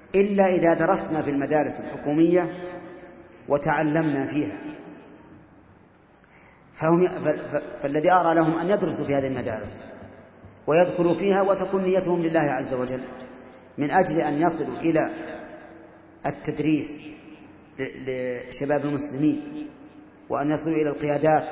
إلا إذا درسنا في المدارس الحكومية وتعلمنا فيها. فالذي أرى لهم أن يدرسوا في هذه المدارس ويدخلوا فيها وتكون نيتهم لله عز وجل من أجل أن يصلوا إلى التدريس لشباب المسلمين وأن يصلوا إلى القيادات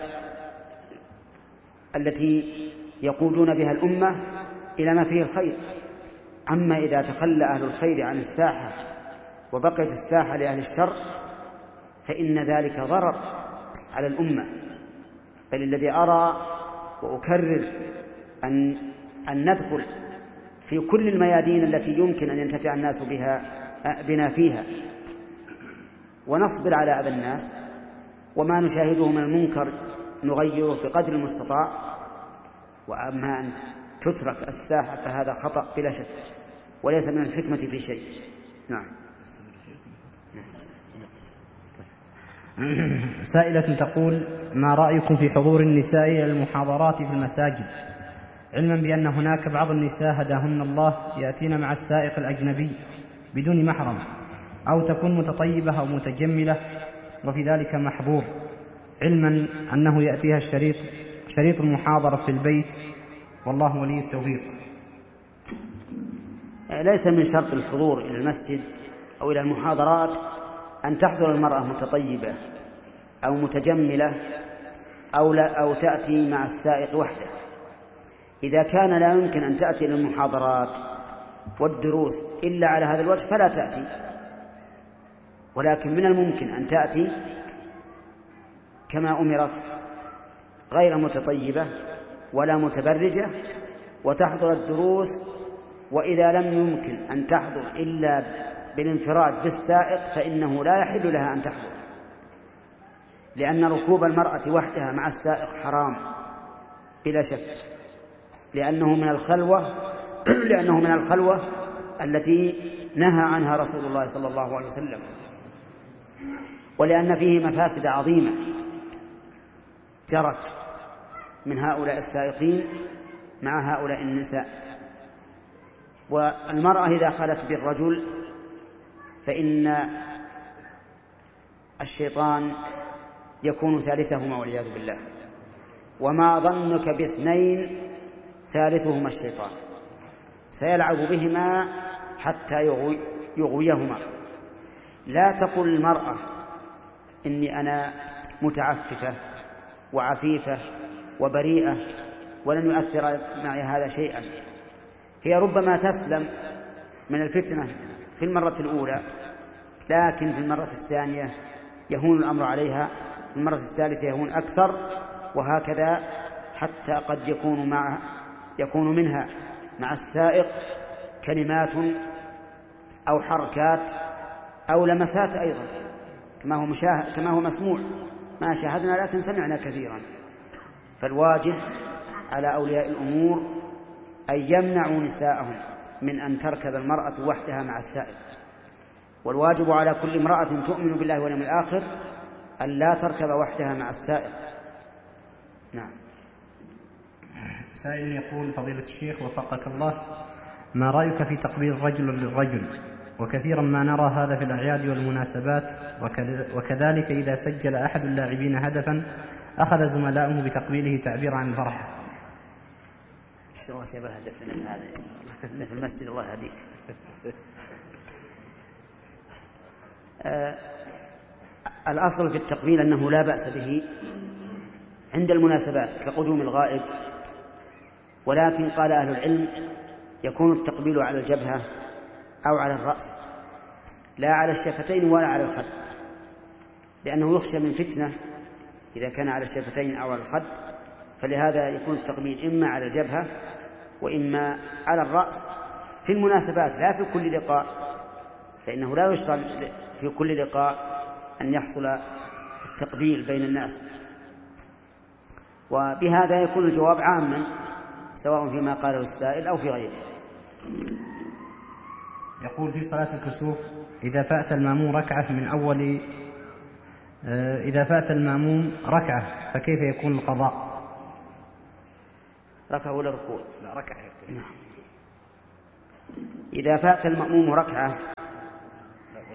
التي يقودون بها الأمة إلى ما فيه الخير. أما إذا تخلى أهل الخير عن الساحة وبقيت الساحة لأهل الشر فإن ذلك ضرر على الأمة. بل الذي أرى وأكرر أن ندخل في كل الميادين التي يمكن أن ينتفع الناس بنا فيها ونصبر على أذى الناس، وما نشاهده من المنكر نغيره بقدر المستطاع. وأما أن تترك الساحة فهذا خطأ بلا شك وليس من الحكمة في شيء. نعم. سائلة تقول: ما رأيكم في حضور النساء إلى المحاضرات في المساجد، علما بأن هناك بعض النساء هداهن الله يأتين مع السائق الأجنبي بدون محرم، أو تكون متطيبة أو متجملة وفي ذلك محظور، علما أنه يأتيها شريط المحاضرة في البيت، والله ولي التوفيق. ليس من شرط الحضور إلى المسجد أو إلى المحاضرات أن تحضر المرأة متطيبة أو متجملة أو تأتي مع السائق وحده. إذا كان لا يمكن أن تأتي للمحاضرات والدروس إلا على هذا الوجه فلا تأتي، ولكن من الممكن أن تأتي كما أمرت غير متطيبة ولا متبرجة وتحضر الدروس. وإذا لم يمكن أن تحضر إلا بالانفراد بالسائق فإنه لا يحل لها أن تحضر، لأن ركوب المرأة وحدها مع السائق حرام بلا شك، لأنه من الخلوة التي نهى عنها رسول الله صلى الله عليه وسلم، ولأن فيه مفاسد عظيمة جرت من هؤلاء السائقين مع هؤلاء النساء. والمرأة إذا خلت بالرجل فإن الشيطان يكون ثالثهما والعياذ بالله، وما ظنك باثنين ثالثهما الشيطان، سيلعب بهما حتى يغويهما. لا تقل المرأة إني أنا متعففة وعفيفة وبريئة ولن يؤثر معي هذا شيئا. هي ربما تسلم من الفتنة في المرة الأولى، لكن في المرة الثانية يهون الأمر عليها، في المرة الثالثة يهون أكثر، وهكذا حتى قد يكون منها مع السائق كلمات أو حركات أو لمسات أيضا كما هو مسموع. ما شاهدنا لكن سمعنا كثيرا. فالواجب على أولياء الأمور أن يمنعوا نساءهم من أن تركب المرأة وحدها مع السائق، والواجب على كل امرأة تؤمن بالله واليوم الآخر أن لا تركب وحدها مع السائق. نعم. سائل يقول: فضيلة الشيخ وفقك الله، ما رأيك في تقبيل الرجل للرجل؟ وكثيرا ما نرى هذا في الأعياد والمناسبات، وكذلك إذا سجل أحد اللاعبين هدفا أخذ زملاؤه بتقبيله تعبير عن الفرح. الله سيب الهدف لنا هذا في المسجد، الله يهديك. الأصل في التقبيل أنه لا بأس به عند المناسبات كقدوم الغائب، ولكن قال أهل العلم يكون التقبيل على الجبهة أو على الرأس، لا على الشفتين ولا على الخد، لأنه يخشى من فتنة إذا كان على الشفتين أو على الخد. فلهذا يكون التقبيل إما على الجبهة وإما على الرأس في المناسبات، لا في كل لقاء، فإنه لا يشرع في كل لقاء أن يحصل التقبيل بين الناس. وبهذا يكون الجواب عاما سواء فيما قاله السائل أو في غيره. يقول: في صلاة الكسوف إذا فات المأموم ركعة فكيف يكون القضاء؟ ركعة ولا ركوع؟ لا، ركعة. إذا فات المأموم ركعة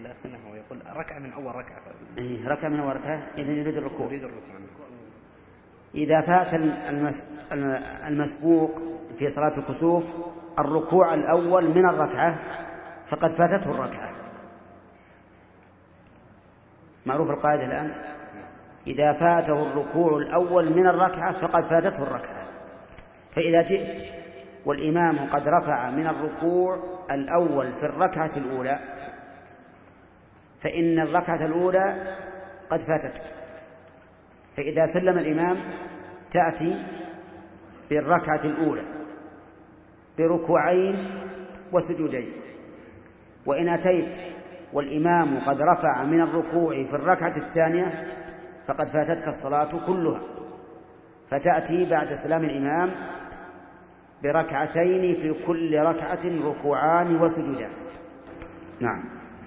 ولكنه يقول ركعة من أول ركعة. ركعة من أول ركعة إذا يريد الركوع. إذا فات المسبوق في صلاة الكسوف الركوع الأول من الركعة فقد فاتته الركعة. معروف القاعدة الآن، إذا فاته الركوع الأول من الركعة فقد فاتته الركعة. فإذا جئت والإمام قد رفع من الركوع الأول في الركعة الأولى فإن الركعة الأولى قد فاتتك، فإذا سلم الإمام تأتي بالركعة الأولى بركوعين وسجودين. وإن أتيت والإمام قد رفع من الركوع في الركعة الثانية فقد فاتتك الصلاة كلها، فتأتي بعد سلام الإمام بركعتين في كل ركعة ركوعان وسجودان. نعم.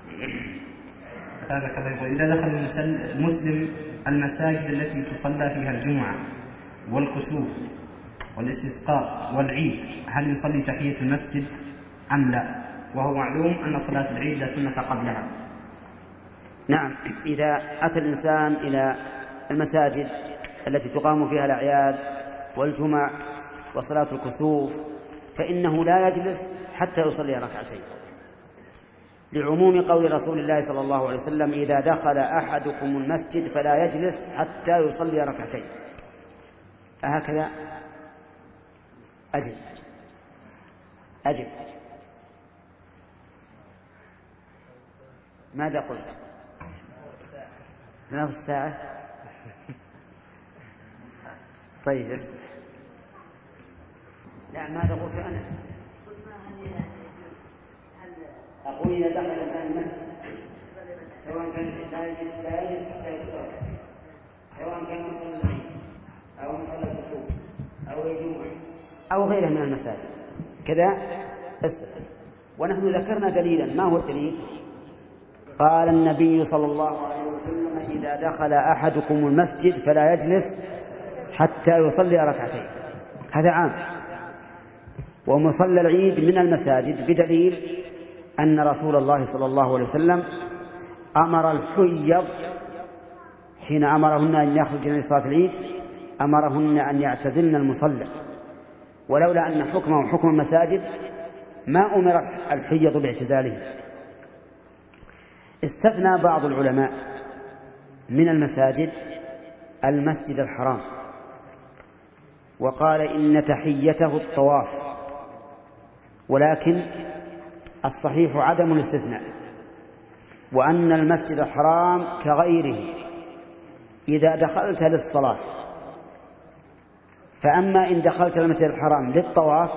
إذا دخل المسلم المساجد التي تصلى فيها الجمعة والكسوف والاستسقاء والعيد هل يصلي تحية المسجد أم لا؟ وهو معلوم أن صلاة العيد لا سنة قبلها. نعم، إذا أتى الإنسان إلى المساجد التي تقام فيها الأعياد والجمع وصلاة الكسوف فإنه لا يجلس حتى يصلي ركعتين، لعموم قول رسول الله صلى الله عليه وسلم: إذا دخل أحدكم المسجد فلا يجلس حتى يصلي ركعتين. أهكذا؟ أجب. ماذا قلت؟ نصف ساعة. طيب اسمع. لا، ماذا قلت أنا؟ أقول إذا دخل الإنسان المسجد سواء كان لا يجلس حتى يترك، سواء كان مصلى العيد أو مصلى الكسوف أو الجمعة أو غيره من المساجد كذا اسأل. ونحن ذكرنا دليلا. ما هو الدليل؟ قال النبي صلى الله عليه وسلم: إذا دخل أحدكم المسجد فلا يجلس حتى يصلي ركعتين. هذا عام. ومصلى العيد من المساجد بدليل أن رسول الله صلى الله عليه وسلم أمر الحيض حين أمرهن أن يخرجن لصلاة العيد أمرهن أن يعتزلن المصلى، ولولا أن حكمه حكم المساجد ما أمر الحيض باعتزاله. استثنى بعض العلماء من المساجد المسجد الحرام وقال إن تحيته الطواف، ولكن الصحيح عدم الاستثناء، وأن المسجد الحرام كغيره إذا دخلت للصلاة، فأما إن دخلت المسجد الحرام للطواف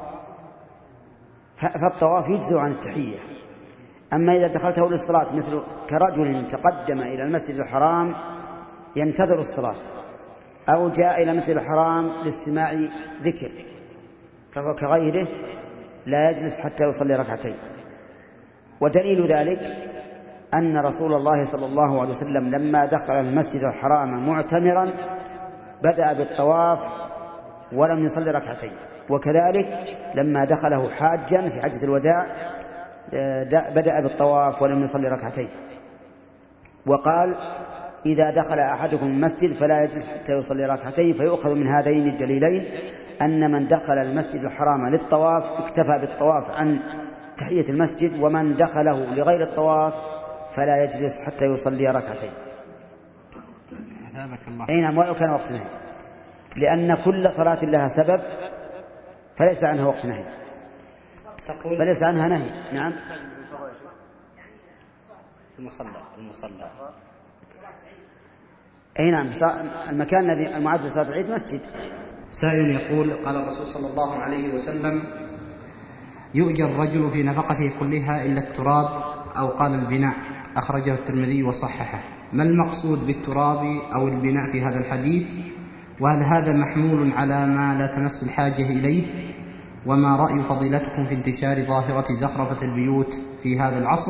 فالطواف يجزء عن التحية. أما إذا دخلته للصلاة مثل كرجل تقدم إلى المسجد الحرام ينتظر الصلاة أو جاء إلى المسجد الحرام لاستماع ذكر فهو كغيره لا يجلس حتى يصلي ركعتين. ودليل ذلك أن رسول الله صلى الله عليه وسلم لما دخل المسجد الحرام معتمرا بدأ بالطواف ولم يصلي ركعتين، وكذلك لما دخله حاجا في حجة الوداع بدأ بالطواف ولم يصلي ركعتين. وقال: إذا دخل أحدكم المسجد فلا يجلس حتى يصلي ركعتين. فيؤخذ من هذين الدليلين أن من دخل المسجد الحرام للطواف اكتفى بالطواف عن تحية المسجد، ومن دخله لغير الطواف فلا يجلس حتى يصلي ركعتين. نعم، ولو كان وقت نهي، لأن كل صلاة لها سبب فليس عنها وقت نهي، فليس عنها نهي. نعم. المصلى. أي نعم، المكان الذي المعد لصلاة العيد مسجد. سائل يقول: قال الرسول صلى الله عليه وسلم: يؤجر الرجل في نفقته كلها إلا التراب، أو قال البناء. أخرجه الترمذي وصححه. ما المقصود بالتراب أو البناء في هذا الحديث؟ وهل هذا محمول على ما لا تمس الحاجة إليه؟ وما رأي فضيلتكم في انتشار ظاهرة زخرفة البيوت في هذا العصر؟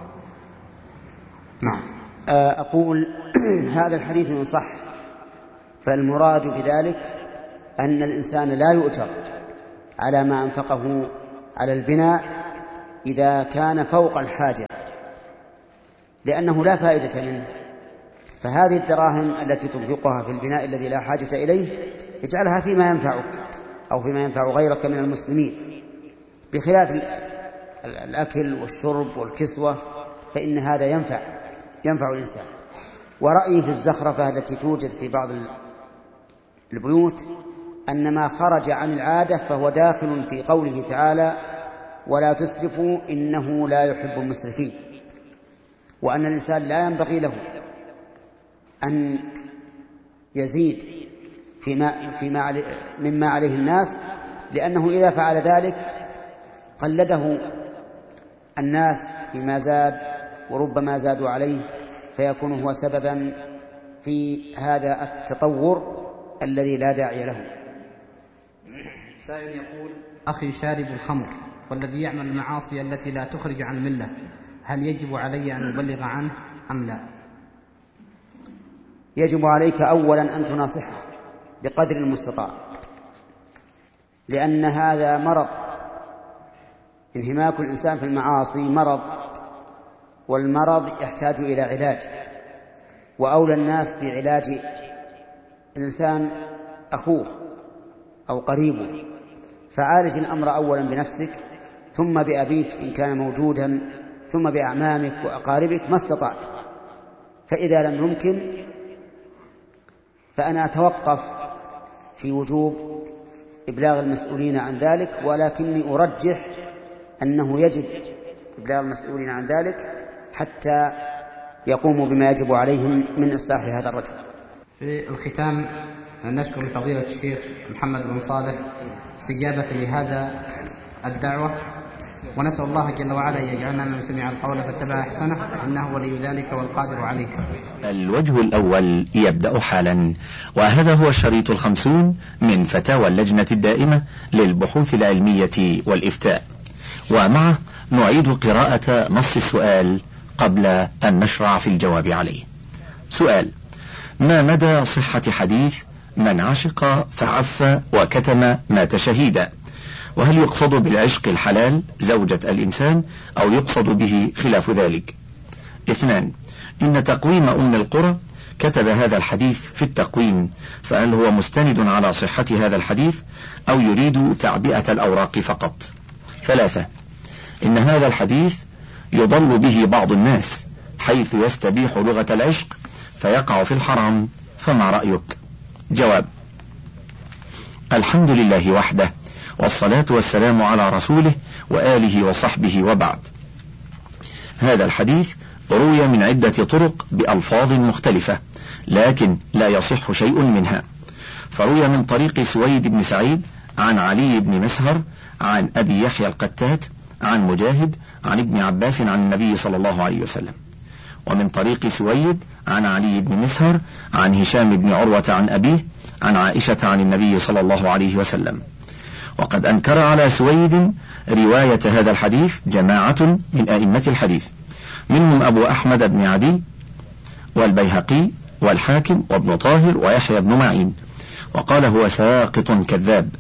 نعم. أقول هذا الحديث إن صح فالمراد بذلك أن الإنسان لا يؤجر على ما أنفقه على البناء إذا كان فوق الحاجة، لأنه لا فائدة منه. فهذه الدراهم التي تنفقها في البناء الذي لا حاجة إليه اجعلها فيما ينفعك أو فيما ينفع غيرك من المسلمين، بخلاف الأكل والشرب والكسوة، فإن هذا ينفع الإنسان. ورأيي في الزخرفة التي توجد في بعض البيوت أن ما خرج عن العادة فهو داخل في قوله تعالى: ولا تسرفوا إنه لا يحب المسرفين، وأن الإنسان لا ينبغي له أن يزيد مما عليه الناس، لأنه إذا فعل ذلك قلده الناس فيما زاد وربما زادوا عليه، فيكون هو سببا في هذا التطور الذي لا داعي له. سائل يقول: أخي شارب الخمر والذي يعمل المعاصي التي لا تخرج عن الملة، هل يجب علي أن أبلغ عنه أم لا؟ يجب عليك أولا أن تناصحه بقدر المستطاع، لأن هذا مرض. انهماك الإنسان في المعاصي مرض، والمرض يحتاج إلى علاج، وأولى الناس بعلاج الإنسان أخوه أو قريبه. فعالج الأمر أولا بنفسك، ثم بأبيك إن كان موجودا، ثم بأعمامك وأقاربك ما استطعت. فإذا لم يمكن فأنا أتوقف في وجوب إبلاغ المسؤولين عن ذلك، ولكني أرجح أنه يجب إبلاغ المسؤولين عن ذلك حتى يقوموا بما يجب عليهم من إصلاح هذا الرجل. في الختام نشكر فضيلة الشيخ محمد بن صالح استجابة لهذا الدعوة، ونسأل الله جل وعلا أن يجعلنا من سمع القول فاتبع أحسنه، إنه ولي ذلك والقادر عليه. الوجه الأول يبدأ حالا، وهذا هو الشريط 50 من فتاوى اللجنة الدائمة للبحوث العلمية والإفتاء، ومعه نعيد قراءة نص السؤال قبل أن نشرع في الجواب عليه. سؤال: ما مدى صحة حديث من عشق فعف وكتم مات شهيدا؟ وهل يقصد بالعشق الحلال زوجة الإنسان أو يقصد به خلاف ذلك؟ 2. إن تقويم أم القرى كتب هذا الحديث في التقويم، فهل هو مستند على صحة هذا الحديث أو يريد تعبئة الأوراق فقط؟ 3. إن هذا الحديث يضل به بعض الناس حيث يستبيح لغة العشق فيقع في الحرام، فما رأيك؟ جواب: الحمد لله وحده، والصلاة والسلام على رسوله وآله وصحبه، وبعد. هذا الحديث روي من عدة طرق بألفاظ مختلفة، لكن لا يصح شيء منها. فروي من طريق سويد بن سعيد عن علي بن مسهر عن أبي يحيى القتات عن مجاهد عن ابن عباس عن النبي صلى الله عليه وسلم، ومن طريق سويد عن علي بن مسهر عن هشام بن عروة عن أبيه عن عائشة عن النبي صلى الله عليه وسلم. وقد أنكر على سويد رواية هذا الحديث جماعة من أئمة الحديث، منهم أبو أحمد بن عدي والبيهقي والحاكم وابن طاهر ويحيى بن معين، وقال هو ساقط كذاب.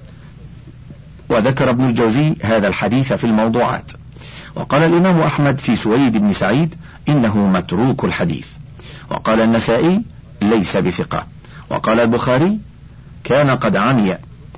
وذكر ابن الجوزي هذا الحديث في الموضوعات. وقال الإمام أحمد في سويد بن سعيد إنه متروك الحديث. وقال النسائي ليس بثقة. وقال البخاري كان قد عمي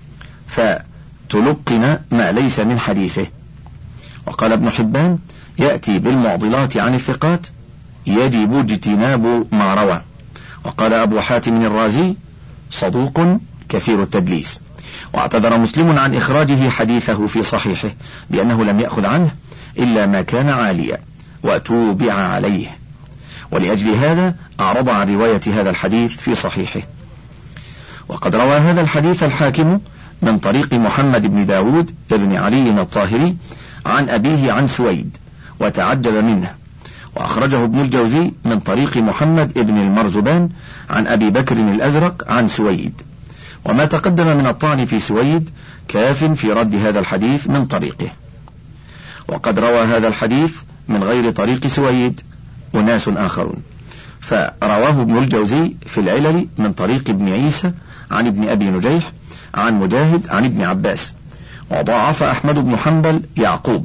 فتلقن ما ليس من حديثه. وقال ابن حبان يأتي بالمعضلات عن الثقات يجب اجتناب ما روى. وقال أبو حاتم الرازي صدوق كثير التدليس. واعتذر مسلم عن إخراجه حديثه في صحيحه بأنه لم يأخذ عنه إلا ما كان عاليا وتوبع عليه، ولأجل هذا أعرض عن رواية هذا الحديث في صحيحه. وقد روى هذا الحديث الحاكم من طريق محمد بن داود بن علي الطاهري عن أبيه عن سويد وتعجب منه. وأخرجه ابن الجوزي من طريق محمد بن المرزبان عن أبي بكر الأزرق عن سويد. وما تقدم من الطعن في سويد كاف في رد هذا الحديث من طريقه. وقد روى هذا الحديث من غير طريق سويد أناس آخرون، فرواه ابن الجوزي في العلل من طريق ابن عيسى عن ابن أبي نجيح عن مجاهد عن ابن عباس. وضاعف أحمد بن حنبل يعقوب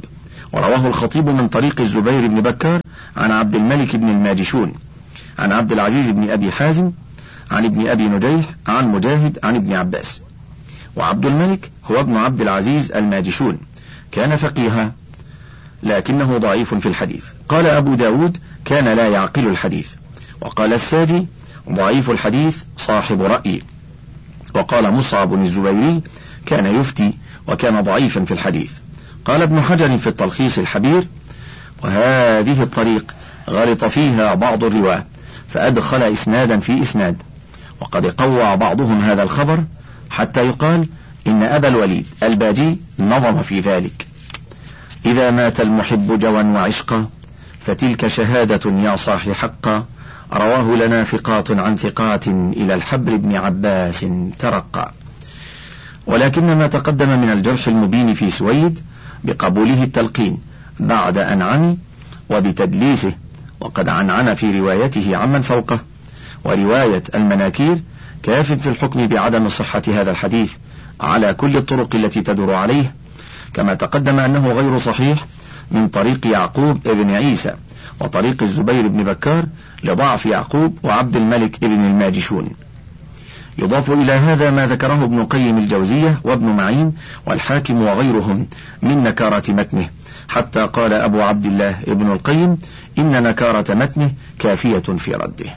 ورواه الخطيب من طريق الزبير بن بكار عن عبد الملك بن الماجشون عن عبد العزيز بن أبي حازم عن ابن أبي نجيح عن مجاهد عن ابن عباس. وعبد الملك هو ابن عبد العزيز الماجشون، كان فقيها لكنه ضعيف في الحديث. قال أبو داود كان لا يعقل الحديث. وقال الساجي ضعيف الحديث صاحب رأي. وقال مصعب الزبيري كان يفتي وكان ضعيفا في الحديث. قال ابن حجر في التلخيص الحبير وهذه الطريق غلط فيها بعض الرواة فأدخل إسنادا في إسناد، وقد قوى بعضهم هذا الخبر حتى يقال إن أبا الوليد الباجي نظم في ذلك: إذا مات المحب جوا وعشقا فتلك شهادة يا صاح حقا، رواه لنا ثقات عن ثقات إلى الحبر بن عباس ترقى. ولكن ما تقدم من الجرح المبين في سويد بقبوله التلقين بعد أن عمي وبتدليسه، وقد عنعن في روايته عمن فوقه، ورواية المناكير كاف في الحكم بعدم صحة هذا الحديث على كل الطرق التي تدور عليه، كما تقدم أنه غير صحيح من طريق يعقوب ابن عيسى وطريق الزبير بن بكار لضعف يعقوب وعبد الملك ابن الماجشون. يضاف إلى هذا ما ذكره ابن قيم الجوزية وابن معين والحاكم وغيرهم من نكارة متنه، حتى قال أبو عبد الله ابن القيم إن نكارة متنه كافية في رده.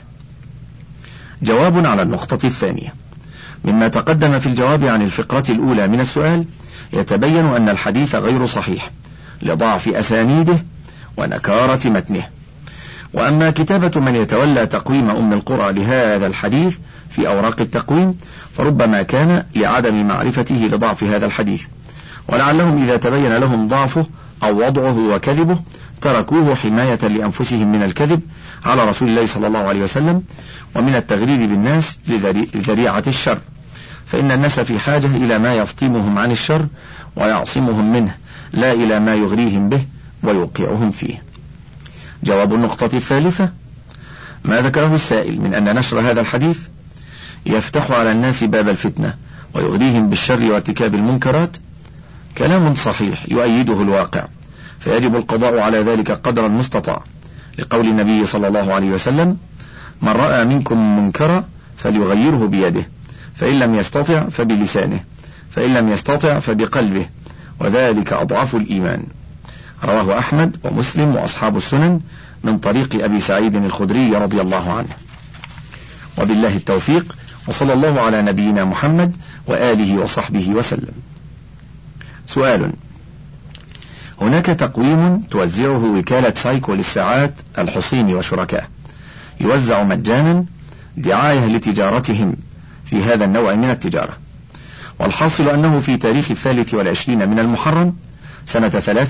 جواب على النقطة الثانية. مما تقدم في الجواب عن الفقرة الأولى من السؤال يتبين أن الحديث غير صحيح لضعف أسانيده ونكارة متنه. وأما كتابة من يتولى تقويم أم القرى لهذا الحديث في أوراق التقويم فربما كان لعدم معرفته لضعف هذا الحديث، ولعلهم إذا تبين لهم ضعفه أو وضعه وكذبه تركوه حماية لأنفسهم من الكذب على رسول الله صلى الله عليه وسلم ومن التغرير بالناس لذريعة الشر، فإن الناس في حاجة إلى ما يفطمهم عن الشر ويعصمهم منه، لا إلى ما يغريهم به ويوقعهم فيه. جواب النقطة الثالثة: ما ذكره السائل من أن نشر هذا الحديث يفتح على الناس باب الفتنة ويغريهم بالشر وارتكاب المنكرات كلام صحيح يؤيده الواقع، فيجب القضاء على ذلك قدر المستطاع، لقول النبي صلى الله عليه وسلم: من رأى منكم منكرا فليغيره بيده، فإن لم يستطع فبلسانه، فإن لم يستطع فبقلبه، وذلك أضعف الإيمان. رواه أحمد ومسلم وأصحاب السنن من طريق أبي سعيد الخدري رضي الله عنه. وبالله التوفيق، وصلى الله على نبينا محمد وآله وصحبه وسلم. سؤال: هناك تقويم توزعه وكالة سايكو للساعات الحصين وشركاه، يوزع مجانا دعاية لتجارتهم في هذا النوع من التجارة، والحاصل أنه في تاريخ 23 من المحرم سنة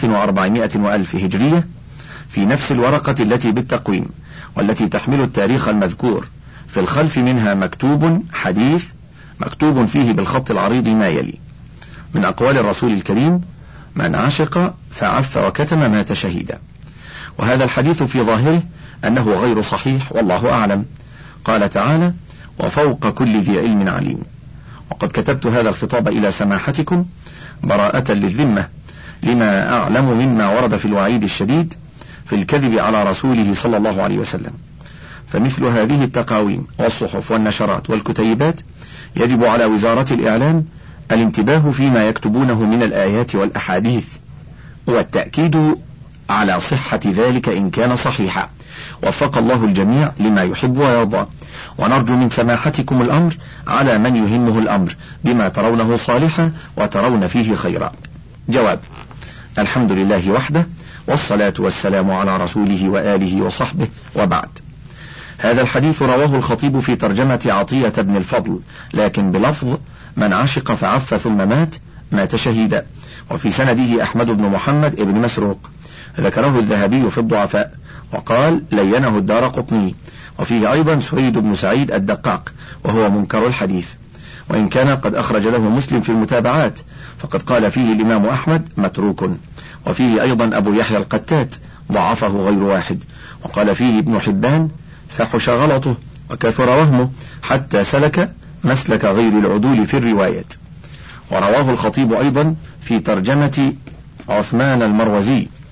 300 هجرية في نفس الورقة التي بالتقويم والتي تحمل التاريخ المذكور في الخلف منها مكتوب حديث مكتوب فيه بالخط العريض ما يلي من أقوال الرسول الكريم: من عشق فعف وكتم مات شهيدا. وهذا الحديث في ظاهره أنه غير صحيح والله أعلم. قال تعالى: وفوق كل ذي علم عليم. وقد كتبت هذا الخطاب إلى سماحتكم براءة للذمة لما أعلم مما ورد في الوعيد الشديد في الكذب على رسوله صلى الله عليه وسلم. فمثل هذه التقاويم والصحف والنشرات والكتيبات يجب على وزارة الإعلام الانتباه فيما يكتبونه من الآيات والأحاديث والتأكيد على صحة ذلك إن كان صحيحا. وفق الله الجميع لما يحب ويرضى، ونرجو من سماحتكم الأمر على من يهمه الأمر بما ترونه صالحا وترون فيه خيرا. جواب: الحمد لله وحده، والصلاة والسلام على رسوله وآله وصحبه، وبعد. هذا الحديث رواه الخطيب في ترجمة عطية بن الفضل، لكن بلفظ: من عشق فعف ثم مات شهيدا، وفي سنده أحمد بن محمد بن مسروق. ذكره الذهبي في الضعفاء وقال: لينه الدارقطني. وفيه أيضا سويد بن سعيد الدقاق وهو منكر الحديث، وإن كان قد أخرج له مسلم في المتابعات، فقد قال فيه الإمام أحمد متروك. وفيه أيضا أبو يحيى القتات ضعفه غير واحد، وقال فيه ابن حبان: فحش غلطه وكثر وهمه حتى سلك مسلك غير العدول في الرواية. ورواه الخطيب أيضا في ترجمة عثمان المروزي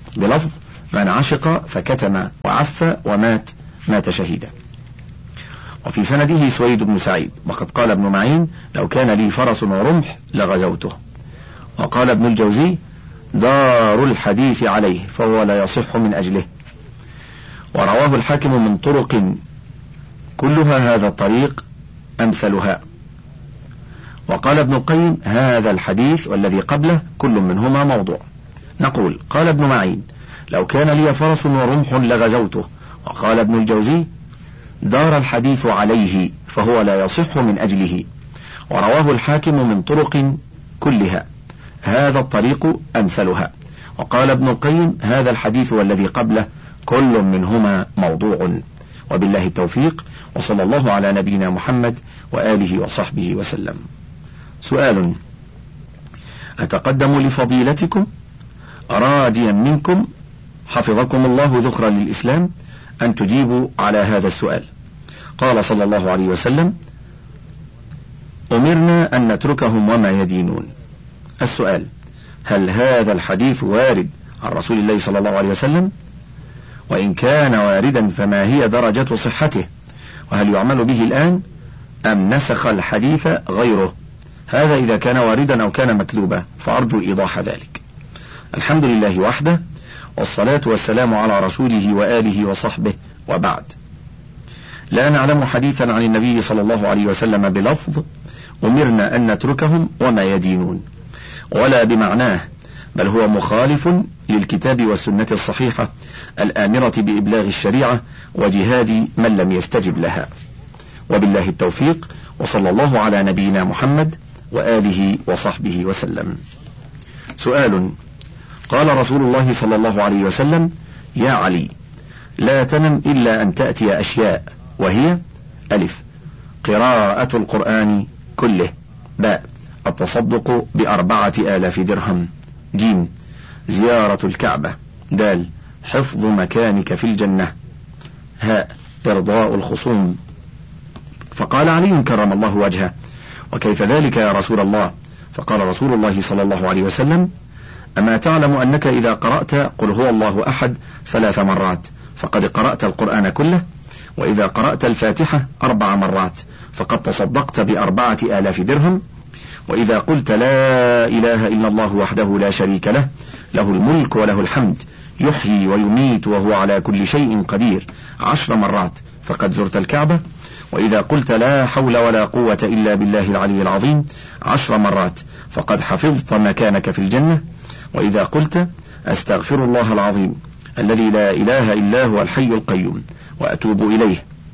بلفظ من عشق فكتم وعف ومات شهيدا. وفي سنده سويد بن سعيد، وقد قال ابن معين لو كان لي فرس ورمح لغزوته. وقال ابن الجوزي دار الحديث عليه فهو لا يصح من أجله. ورواه الحاكم من طرق كلها هذا الطريق أمثلها. وقال ابن القيم هذا الحديث والذي قبله كل منهما موضوع. نقول قال ابن معين لو كان لي فرس ورمح لغزوته. وقال ابن الجوزي دار الحديث عليه فهو لا يصح من أجله. ورواه الحاكم من طرق كلها هذا الطريق أمثلها. وقال ابن القيم هذا الحديث والذي قبله كل منهما موضوع. وبالله التوفيق، وصلى الله على نبينا محمد وآله وصحبه وسلم. سؤال: أتقدم لفضيلتكم راجيا منكم حفظكم الله ذخرا للإسلام أن تجيبوا على هذا السؤال. قال صلى الله عليه وسلم: أمرنا أن نتركهم وما يدينون. السؤال: هل هذا الحديث وارد عن رسول الله صلى الله عليه وسلم؟ وإن كان واردا فما هي درجة صحته؟ وهل يعمل به الآن أم نسخ الحديث غيره؟ هذا إذا كان واردا أو كان مكذوبا، فأرجو إيضاح ذلك. الحمد لله وحده، والصلاة والسلام على رسوله وآله وصحبه، وبعد. لا نعلم حديثا عن النبي صلى الله عليه وسلم بلفظ أمرنا أن نتركهم وما يدينون، ولا بمعناه، بل هو مخالف للكتاب والسنة الصحيحة الآمرة بإبلاغ الشريعة وجهاد من لم يستجب لها. وبالله التوفيق، وصلى الله على نبينا محمد وآله وصحبه وسلم. سؤال: قال رسول الله صلى الله عليه وسلم: يا علي لا تنم إلا أن تأتي أشياء، وهي: ألف قراءة القرآن كله، باء التصدق ب4,000 درهم، جيم زيارة الكعبة، دال حفظ مكانك في الجنة، هاء إرضاء الخصوم. فقال علي كرم الله وجهه: وكيف ذلك يا رسول الله؟ فقال رسول الله صلى الله عليه وسلم: أما تعلم أنك إذا قرأت قل هو الله أحد 3 مرات فقد قرأت القرآن كله، وإذا قرأت الفاتحة 4 مرات فقد تصدقت ب4,000 درهم، وإذا قلت لا إله إلا الله وحده لا شريك له له الملك وله الحمد يحيي ويميت وهو على كل شيء قدير 10 مرات فقد زرت الكعبة، وإذا قلت لا حول ولا قوة إلا بالله العلي العظيم 10 مرات فقد حفظت مكانك في الجنة، وإذا قلت أستغفر الله العظيم الذي لا إله إلا هو الحي القيوم وأتوب إليه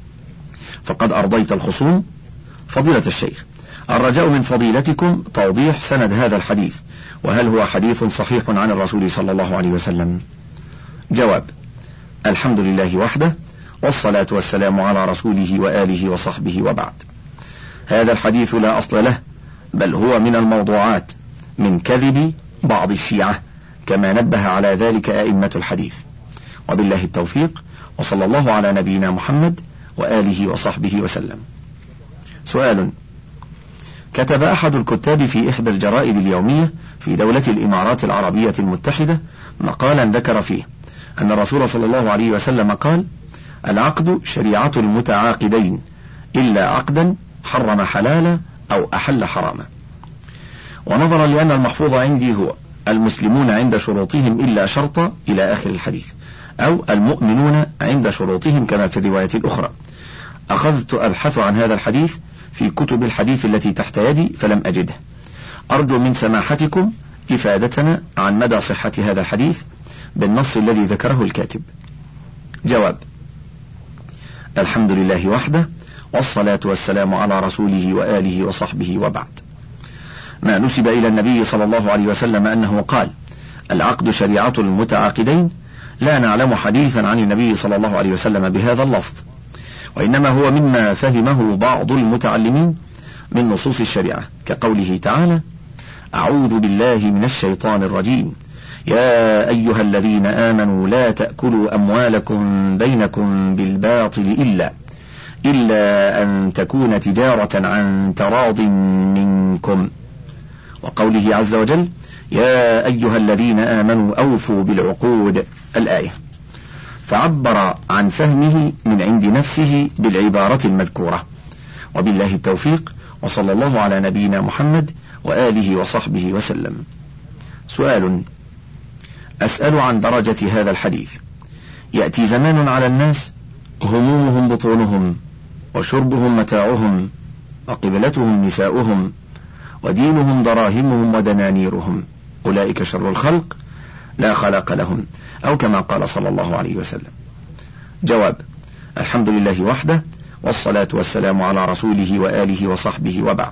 فقد أرضيت الخصوم. فضيلة الشيخ، الرجاء من فضيلتكم توضيح سند هذا الحديث، وهل هو حديث صحيح عن الرسول صلى الله عليه وسلم؟ جواب: الحمد لله وحده، والصلاة والسلام على رسوله وآله وصحبه، وبعد. هذا الحديث لا أصل له، بل هو من الموضوعات من كذب بعض الشيعة، كما نبه على ذلك أئمة الحديث. وبالله التوفيق، وصلى الله على نبينا محمد وآله وصحبه وسلم. سؤال: كتب أحد الكتاب في إحدى الجرائد اليومية في دولة الإمارات العربية المتحدة مقالا ذكر فيه أن الرسول صلى الله عليه وسلم قال: العقد شريعة المتعاقدين إلا عقدا حرم حلالا أو أحل حراما. ونظرا لأن المحفوظ عندي هو المسلمون عند شروطهم إلا شرطا إلى آخر الحديث، أو المؤمنون عند شروطهم كما في الرواية الأخرى، أخذت أبحث عن هذا الحديث في كتب الحديث التي تحت يدي فلم أجده. أرجو من سماحتكم إفادتنا عن مدى صحة هذا الحديث بالنص الذي ذكره الكاتب. جواب: الحمد لله وحده، والصلاة والسلام على رسوله وآله وصحبه، وبعد. ما نسب إلى النبي صلى الله عليه وسلم أنه قال: العقد شريعة المتعاقدين، لا نعلم حديثا عن النبي صلى الله عليه وسلم بهذا اللفظ، وإنما هو مما فهمه بعض المتعلمين من نصوص الشريعة، كقوله تعالى: أعوذ بالله من الشيطان الرجيم، يا أيها الذين آمنوا لا تأكلوا أموالكم بينكم بالباطل إلا أن تكون تجارة عن تراض منكم. وقوله عز وجل: يا أيها الذين آمنوا أوفوا بالعقود، الآية. فعبر عن فهمه من عند نفسه بالعبارة المذكورة. وبالله التوفيق، وصلى الله على نبينا محمد وآله وصحبه وسلم. سؤال: أسأل عن درجة هذا الحديث. يأتي زمان على الناس همومهم بطونهم، وشربهم متاعهم، وقبلتهم نساؤهم، ودينهم دراهمهم ودنانيرهم، أولئك شر الخلق لا خلاق لهم، أو كما قال صلى الله عليه وسلم. جواب: الحمد لله وحده، والصلاة والسلام على رسوله وآله وصحبه، وبعد.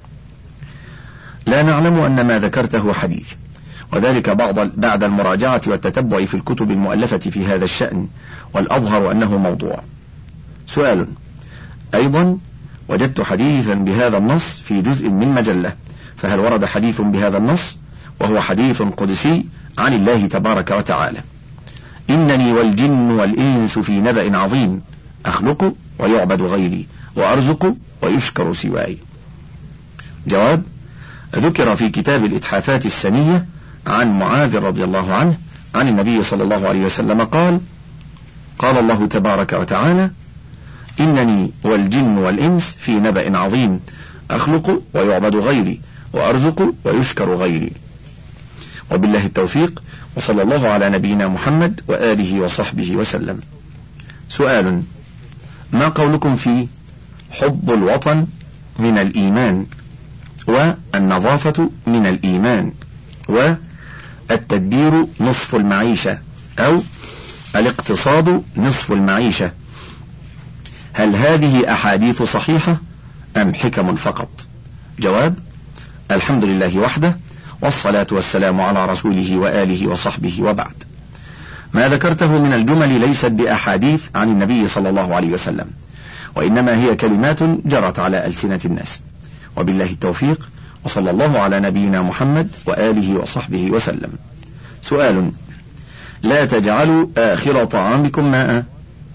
لا نعلم أن ما ذكرته حديث، وذلك بعد المراجعة والتتبع في الكتب المؤلفة في هذا الشأن، والأظهر أنه موضوع. سؤال: أيضا وجدت حديثا بهذا النص في جزء من مجلة، فهل ورد حديث بهذا النص وهو حديث قدسي عن الله تبارك وتعالى: إنني والجن والإنس في نبأ عظيم، أخلق ويعبد غيري، وأرزق ويشكر سواي؟ جواب: ذكر في كتاب الإتحافات السنية عن معاذ رضي الله عنه عن النبي صلى الله عليه وسلم قال: قال الله تبارك وتعالى: إنني والجن والإنس في نبأ عظيم، أخلق ويعبد غيري، وأرزق ويشكر غيري. وبالله التوفيق، وصلى الله على نبينا محمد وآله وصحبه وسلم. سؤال: ما قولكم في حب الوطن من الإيمان، والنظافة من الإيمان، والتدبير نصف المعيشة، أو الاقتصاد نصف المعيشة؟ هل هذه أحاديث صحيحة أم حكم فقط؟ جواب: الحمد لله وحده، والصلاة والسلام على رسوله وآله وصحبه، وبعد. ما ذكرته من الجمل ليست بأحاديث عن النبي صلى الله عليه وسلم، وإنما هي كلمات جرت على ألسنة الناس. وبالله التوفيق، وصلى الله على نبينا محمد وآله وصحبه وسلم. سؤال: لا تجعلوا آخر طعامكم ماء،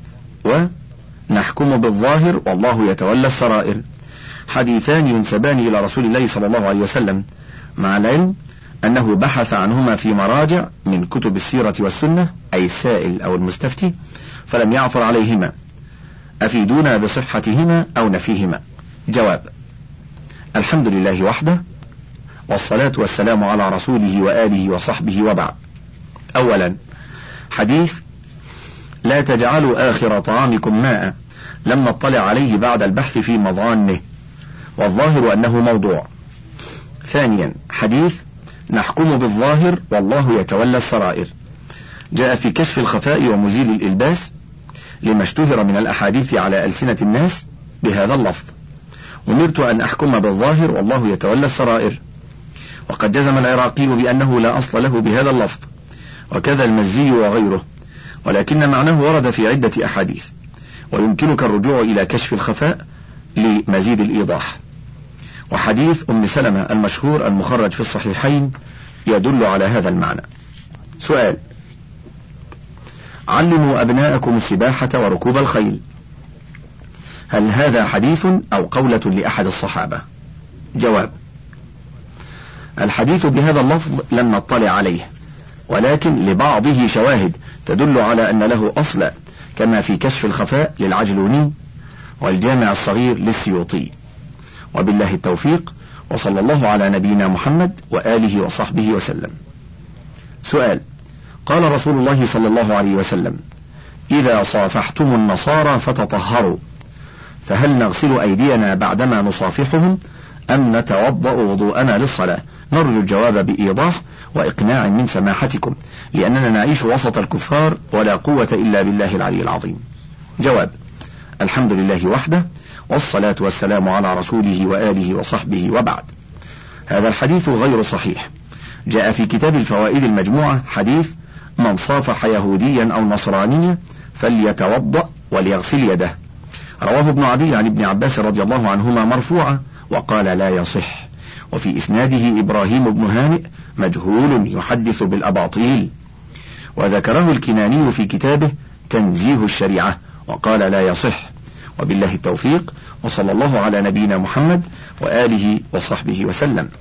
ونحكم بالظاهر والله يتولى السرائر، حديثان ينسبان إلى رسول الله صلى الله عليه وسلم، مع العلم أنه بحث عنهما في مراجع من كتب السيرة والسنة، أي السائل أو المستفتي، فلم يعثر عليهما. أفيدونا بصحتهما أو نفيهما؟ جواب: الحمد لله وحده، والصلاة والسلام على رسوله وآله وصحبه، وبعد. أولا، حديث لا تجعلوا آخر طعامكم ماء لم نطلع عليه بعد البحث في مظانه، والظاهر أنه موضوع. ثانيا، حديث نحكم بالظاهر والله يتولى السرائر، جاء في كشف الخفاء ومزيل الإلباس، لما اشتهر من الأحاديث على ألسنة الناس بهذا اللفظ: أمرت أن أحكم بالظاهر والله يتولى السرائر. وقد جزم العراقي بأنه لا أصل له بهذا اللفظ، وكذا المزي وغيره، ولكن معناه ورد في عدة أحاديث، ويمكنك الرجوع إلى كشف الخفاء لمزيد الإيضاح. وحديث أم سلمة المشهور المخرج في الصحيحين يدل على هذا المعنى. سؤال: علموا أبناءكم السباحة وركوب الخيل، هل هذا حديث أو قولة لأحد الصحابة؟ جواب: الحديث بهذا اللفظ لم نطلع عليه، ولكن لبعضه شواهد تدل على أن له أصلا، كما في كشف الخفاء للعجلوني والجامع الصغير للسيوطي. وبالله التوفيق، وصلى الله على نبينا محمد وآله وصحبه وسلم. سؤال: قال رسول الله صلى الله عليه وسلم: إذا صافحتم النصارى فتطهروا، فهل نغسل أيدينا بعدما نصافحهم أم نتوضأ وضوءنا للصلاة؟ نرجو الجواب بإيضاح وإقناع من سماحتكم، لأننا نعيش وسط الكفار ولا قوة إلا بالله العلي العظيم. جواب: الحمد لله وحده، والصلاة والسلام على رسوله وآله وصحبه، وبعد. هذا الحديث غير صحيح. جاء في كتاب الفوائد المجموعة حديث: من صافح يهوديا أو نصرانيا فليتوضأ وليغسل يده، رواه ابن عدي عن ابن عباس رضي الله عنهما مرفوعا، وقال لا يصح. وفي إسناده إبراهيم بن هانئ مجهول يحدث بالأباطيل. وذكره الكناني في كتابه تنزيه الشريعة، وقال لا يصح. وبالله التوفيق، وصلى الله على نبينا محمد وآله وصحبه وسلم.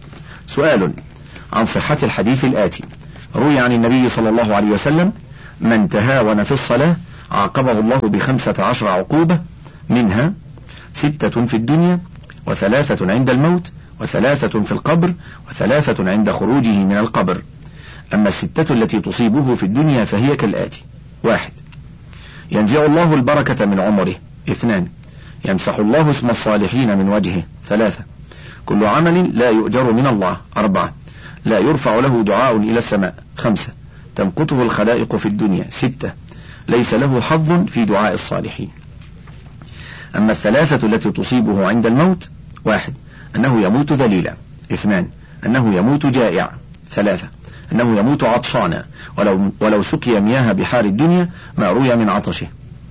سؤال عن صحة الحديث الآتي. روي عن النبي صلى الله عليه وسلم: من تهاون في الصلاة عاقبه الله ب15 عقوبة، منها 6 في الدنيا، و3 عند الموت، و3 في القبر، و3 عند خروجه من القبر. أما 6 التي تصيبه في الدنيا فهي كالآتي: 1. ينزع الله البركة من عمره. 2. يمسح الله اسم الصالحين من وجهه. 3. كل عمل لا يؤجر من الله. 4. لا يرفع له دعاء إلى السماء. 5. تمقته الخلائق في الدنيا. 6. ليس له حظ في دعاء الصالحين. أما 3 التي تصيبه عند الموت: 1. أنه يموت ذليلا. 2. أنه يموت جائعا. 3. أنه يموت عطشانا ولو سقي مياه بحار الدنيا ما روي من عطشه.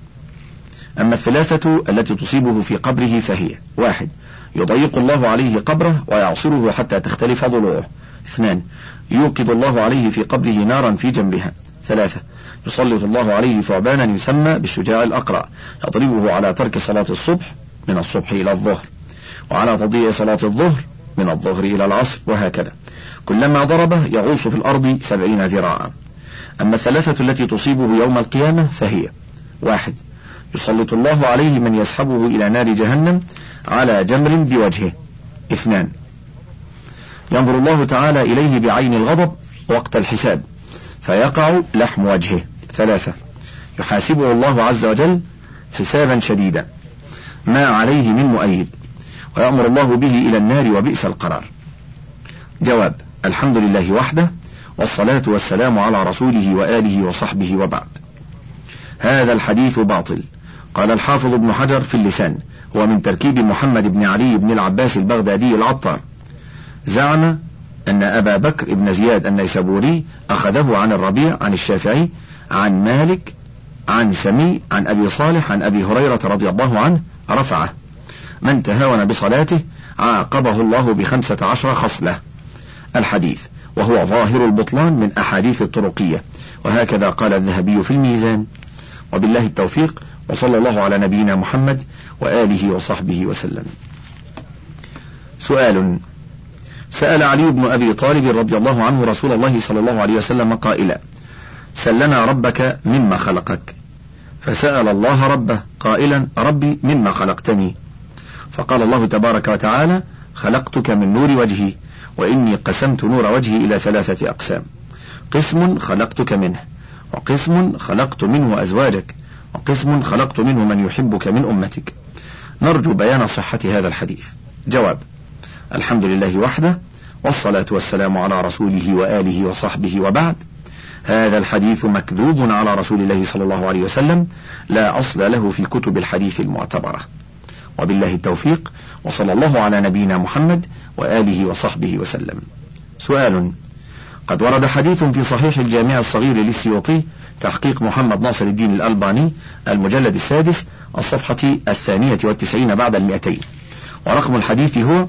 أما 3 التي تصيبه في قبره فهي: 1. يضيق الله عليه قبره ويعصره حتى تختلف ضلوعه. 2. يوقد الله عليه في قبره نارا في جنبها. 3. يسلط الله عليه ثعبانا يسمى بالشجاع الأقرع يضربه على ترك صلاة الصبح من الصبح إلى الظهر، وعلى تضييع صلاة الظهر من الظهر إلى العصر، وهكذا كلما ضربه يغوص في الأرض 70 ذراعا. أما 3 التي تصيبه يوم القيامة فهي: 1. يسلط الله عليه من يسحبه إلى نار جهنم على جمر بوجهه. 2. ينظر الله تعالى إليه بعين الغضب وقت الحساب فيقع لحم وجهه. 3. يحاسبه الله عز وجل حسابا شديدا ما عليه من مؤيد، ويأمر الله به إلى النار وبئس القرار. جواب: الحمد لله وحده، والصلاة والسلام على رسوله وآله وصحبه، وبعد. هذا الحديث باطل. قال الحافظ ابن حجر في اللسان: هو من تركيب محمد بن علي بن العباس البغدادي العطار. زعم أن أبا بكر بن زياد النيسابوري أخذه عن الربيع عن الشافعي عن مالك عن سمي عن أبي صالح عن أبي هريرة رضي الله عنه رفعه: من تهاون بصلاته عاقبه الله ب15 خصلة. الحديث وهو ظاهر البطلان من أحاديث الطرقية، وهكذا قال الذهبي في الميزان. وبالله التوفيق، وصلى الله على نبينا محمد وآله وصحبه وسلم. سؤال: سأل علي بن أبي طالب رضي الله عنه رسول الله صلى الله عليه وسلم قائلا: سلنا ربك مما خلقك، فسأل الله ربه قائلا: ربي مما خلقتني؟ فقال الله تبارك وتعالى: خلقتك من نور وجهي، وإني قسمت نور وجهي إلى 3 أقسام: قسم خلقتك منه، وقسم خلقت منه أزواجك، وقسم خلقت منه من يحبك من أمتك. نرجو بيان صحة هذا الحديث. جواب: الحمد لله وحده، والصلاة والسلام على رسوله وآله وصحبه، وبعد. هذا الحديث مكذوب على رسول الله صلى الله عليه وسلم، لا أصل له في كتب الحديث المعتبرة. وبالله التوفيق، وصلى الله على نبينا محمد وآله وصحبه وسلم. سؤال: قد ورد حديث في صحيح الجامع الصغير للسيوطي تحقيق محمد ناصر الدين الألباني المجلد 6 الصفحة 92 بعد 200، ورقم الحديث هو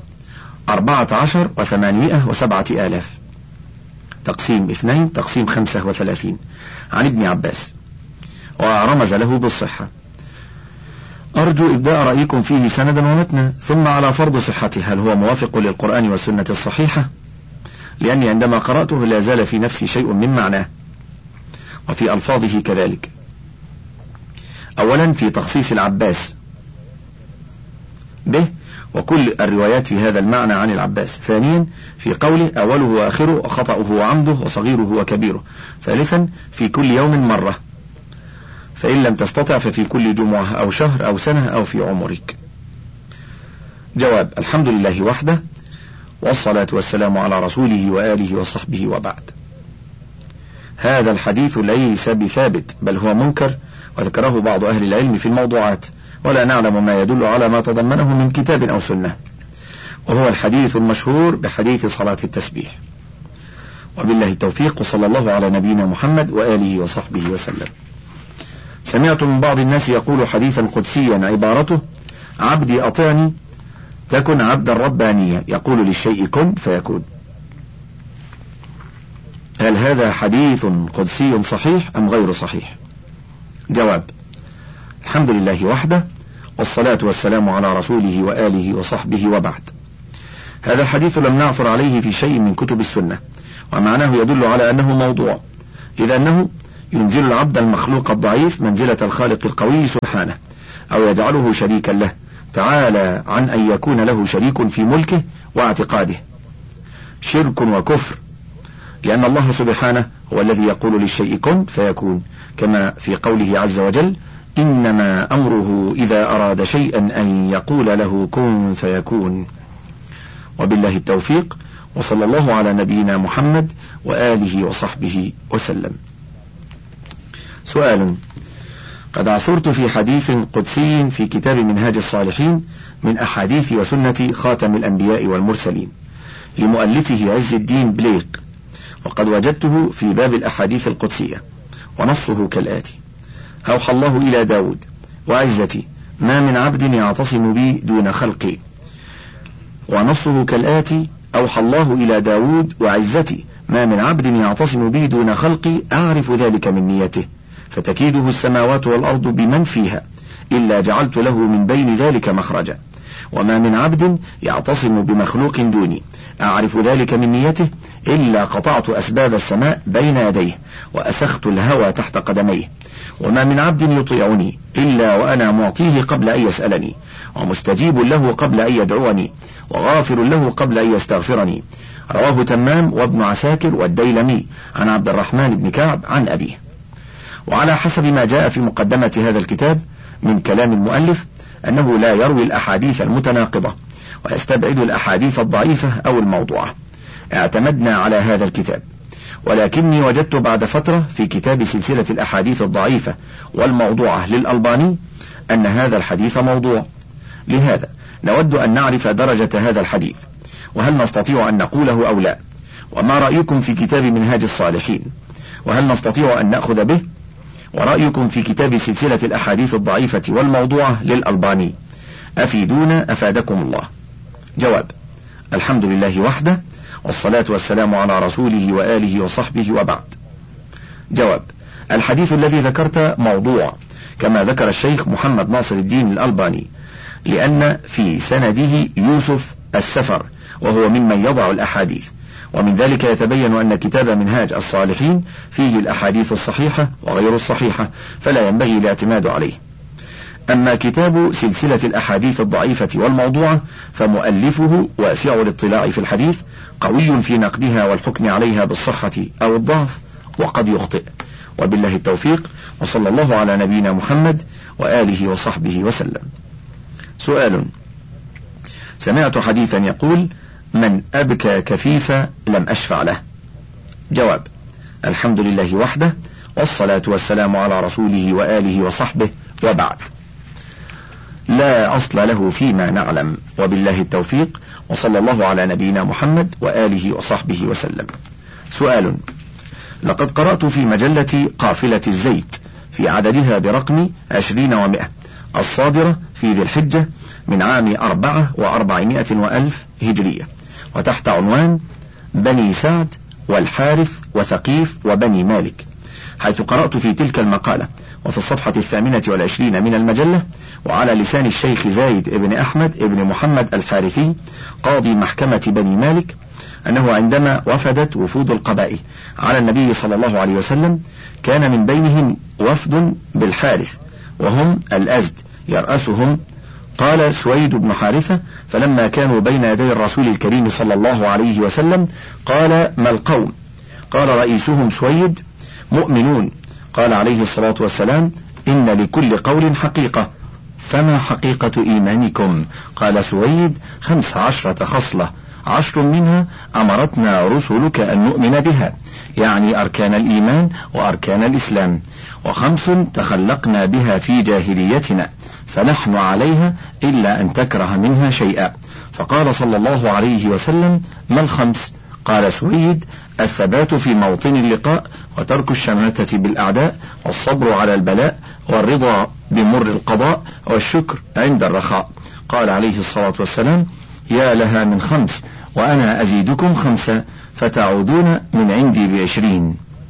14,807,000 تقسيم 2 تقسيم 35 عن ابن عباس، ورمز له بالصحة. أرجو إبداء رأيكم فيه سندا ومتنا، ثم على فرض صحته هل هو موافق للقرآن والسنة الصحيحة؟ لأني عندما قرأته لا زال في نفسي شيء من معناه وفي ألفاظه كذلك. أولا في تخصيص العباس به وكل الروايات في هذا المعنى عن العباس. ثانيا في قوله أوله وآخره، خطأه وعمده، وصغيره وكبيره. ثالثا في كل يوم مرة، فإن لم تستطع ففي كل جمعة أو شهر أو سنة أو في عمرك. جواب: الحمد لله وحده، والصلاة والسلام على رسوله وآله وصحبه، وبعد. هذا الحديث ليس بثابت، بل هو منكر، وذكره بعض أهل العلم في الموضوعات، ولا نعلم ما يدل على ما تضمنه من كتاب أو سنة، وهو الحديث المشهور بحديث صلاة التسبيح. وبالله التوفيق، وصلى الله على نبينا محمد وآله وصحبه وسلم. سمعت من بعض الناس يقول حديثا قدسيا عبارته: عبدي أطعني تكن عبدا ربانيا، يقول للشيء كن فيكون. هل هذا حديث قدسي صحيح أم غير صحيح؟ جواب: الحمد لله وحده، والصلاة والسلام على رسوله وآله وصحبه، وبعد. هذا الحديث لم نعثر عليه في شيء من كتب السنة، ومعناه يدل على أنه موضوع، إذ أنه ينزل العبد المخلوق الضعيف منزلة الخالق القوي سبحانه، أو يجعله شريكا له تعالى عن أن يكون له شريك في ملكه واعتقاده، شرك وكفر، لأن الله سبحانه هو الذي يقول للشيء كن فيكون، كما في قوله عز وجل إنما أمره إذا أراد شيئا أن يقول له كن فيكون. وبالله التوفيق، وصلى الله على نبينا محمد وآله وصحبه وسلم. سؤال: قد عثرت في حديث قدسي في كتاب منهاج الصالحين من أحاديث وسنة خاتم الأنبياء والمرسلين لمؤلفه عز الدين بليق، وقد وجدته في باب الأحاديث القدسية، ونصه كالآتي: أوحى الله إلى داود وعزتي ما من عبد يعتصم بي دون خلقي. ونصه كالآتي: أوحى الله إلى داود وعزتي ما من عبد يعتصم بي دون خلقي أعرف ذلك من نيته، فتكيده السماوات والأرض بمن فيها إلا جعلت له من بين ذلك مخرجا. وما من عبد يعتصم بمخلوق دوني أعرف ذلك من نيته إلا قطعت أسباب السماء بين يديه وأسخت الهوى تحت قدميه. وما من عبد يطيعني إلا وأنا معطيه قبل أن يسألني، ومستجيب له قبل أن يدعوني، وغافر له قبل أن يستغفرني. رواه تمام وابن عساكر والديلمي عن عبد الرحمن بن كعب عن أبيه. وعلى حسب ما جاء في مقدمة هذا الكتاب من كلام المؤلف أنه لا يروي الأحاديث المتناقضة ويستبعد الأحاديث الضعيفة أو الموضوعة. اعتمدنا على هذا الكتاب، ولكني وجدت بعد فترة في كتاب سلسلة الأحاديث الضعيفة والموضوعة للألباني أن هذا الحديث موضوع. لهذا نود أن نعرف درجة هذا الحديث، وهل نستطيع أن نقوله أو لا، وما رأيكم في كتاب منهاج الصالحين، وهل نستطيع أن نأخذ به، ورأيكم في كتاب سلسلة الأحاديث الضعيفة والموضوعة للألباني. أفيدونا أفادكم الله. جواب: الحمد لله وحده، والصلاة والسلام على رسوله وآله وصحبه وبعد. جواب: الحديث الذي ذكرت موضوع كما ذكر الشيخ محمد ناصر الدين الألباني، لأن في سنده يوسف السفر وهو ممن يضع الأحاديث، ومن ذلك يتبين أن كتاب منهاج الصالحين فيه الأحاديث الصحيحة وغير الصحيحة، فلا ينبغي الاعتماد عليه. أما كتاب سلسلة الأحاديث الضعيفة والموضوعة فمؤلفه واسع الاطلاع في الحديث، قوي في نقدها والحكم عليها بالصحة أو الضعف، وقد يخطئ. وبالله التوفيق، وصلى الله على نبينا محمد وآله وصحبه وسلم. سؤال: سمعت حديثا يقول: من أبكى كفيفا لم أشفع له. جواب: الحمد لله وحده، والصلاة والسلام على رسوله وآله وصحبه وبعد. لا أصل له فيما نعلم، وبالله التوفيق، وصلى الله على نبينا محمد وآله وصحبه وسلم. سؤال: لقد قرأت في مجلة قافلة الزيت في عددها برقم 20 و100 الصادرة في ذي الحجة من عام 400 وألف هجرية، وتحت عنوان بني سعد والحارث وثقيف وبني مالك، حيث قرأت في تلك المقالة وفي الصفحة 28 من المجلة وعلى لسان الشيخ زايد ابن أحمد ابن محمد الحارثي قاضي محكمة بني مالك أنه عندما وفدت وفود القبائل على النبي صلى الله عليه وسلم كان من بينهم وفد بالحارث وهم الأزد يرأسهم قال سويد بن حارثة: فلما كانوا بين يدي الرسول الكريم صلى الله عليه وسلم قال: ما القوم؟ قال رئيسهم سويد: مؤمنون. قال عليه الصلاة والسلام: إن لكل قول حقيقة، فما حقيقة إيمانكم؟ قال سويد: 15 خصلة، 10 منها أمرتنا رسلك أن نؤمن بها، يعني أركان الإيمان وأركان الإسلام، و5 تخلقنا بها في جاهليتنا فنحن عليها إلا أن تكره منها شيئا. فقال صلى الله عليه وسلم: ما ال5؟ قال سويد: الثبات في موطن اللقاء، وترك الشماتة بالأعداء، والصبر على البلاء، والرضا بمر القضاء، والشكر عند الرخاء. قال عليه الصلاة والسلام: يا لها من 5، وأنا أزيدكم 5، فتعودون من عندي ب20.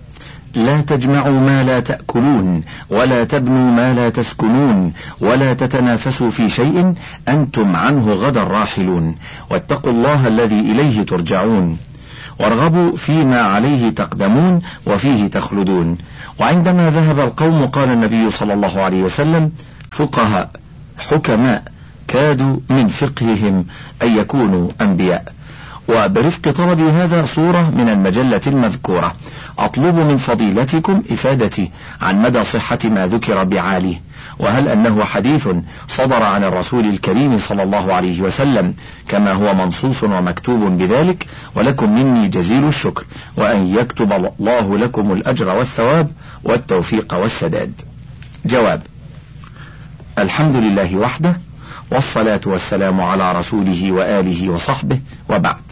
لا تجمعوا ما لا تأكلون ولا تبنوا ما لا تسكنون ولا تتنافسوا في شيء أنتم عنه غدا راحلون واتقوا الله الذي إليه ترجعون وارغبوا فيما عليه تقدمون وفيه تخلدون. وعندما ذهب القوم قال النبي صلى الله عليه وسلم: فقهاء حكماء كادوا من فقههم أن يكونوا أنبياء. وبرفق طلبي هذا صورة من المجلة المذكورة أطلب من فضيلتكم إفادتي عن مدى صحة ما ذكر بعاليه، وهل أنه حديث صدر عن الرسول الكريم صلى الله عليه وسلم كما هو منصوص ومكتوب بذلك، ولكم مني جزيل الشكر، وأن يكتب الله لكم الأجر والثواب والتوفيق والسداد. جواب: الحمد لله وحده، والصلاة والسلام على رسوله وآله وصحبه، وبعد.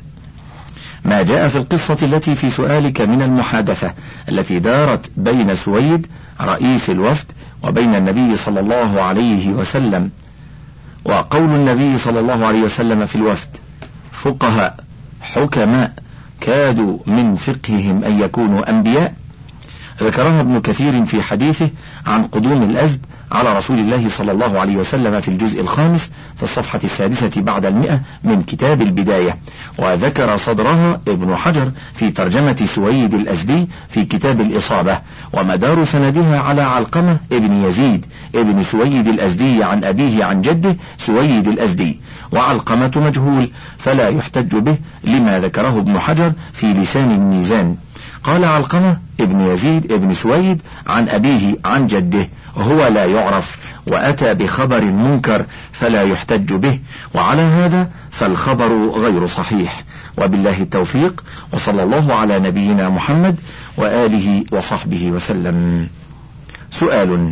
ما جاء في القصة التي في سؤالك من المحادثة التي دارت بين سويد رئيس الوفد وبين النبي صلى الله عليه وسلم، وقول النبي صلى الله عليه وسلم في الوفد: فقهاء حكماء كادوا من فقههم أن يكونوا أنبياء، ذكرها ابن كثير في حديثه عن قدوم الأزد على رسول الله صلى الله عليه وسلم في الجزء 5 في الصفحة 6 بعد 100 من كتاب البداية، وذكر صدرها ابن حجر في ترجمة سويد الأزدي في كتاب الإصابة، ومدار سندها على علقمة ابن يزيد ابن سويد الأزدي عن أبيه عن جده سويد الأزدي، وعلقمة مجهول فلا يحتج به لما ذكره ابن حجر في لسان الميزان. قال علقمة ابن يزيد ابن سويد عن أبيه عن جده هو لا يعرف، وأتى بخبر منكر فلا يحتج به، وعلى هذا فالخبر غير صحيح. وبالله التوفيق، وصلى الله على نبينا محمد وآله وصحبه وسلم. سؤال: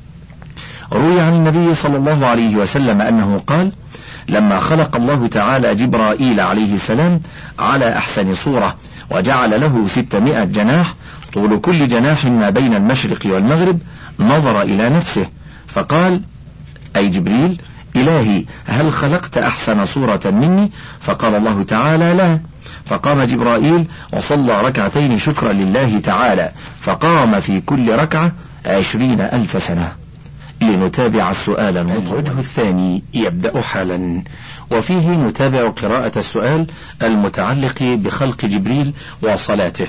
روي عن النبي صلى الله عليه وسلم أنه قال: لما خلق الله تعالى جبرائيل عليه السلام على أحسن صورة وجعل له 600 جناح، طول كل جناح ما بين المشرق والمغرب، نظر إلى نفسه فقال: أي جبريل، إلهي هل خلقت أحسن صورة مني؟ فقال الله تعالى: لا. فقام جبرائيل وصلى ركعتين شكرا لله تعالى، فقام في كل ركعة 20,000 سنة. لنتابع السؤال المطلوب. الوجه الثاني يبدأ حالا، وفيه نتابع قراءة السؤال المتعلق بخلق جبريل وصلاته.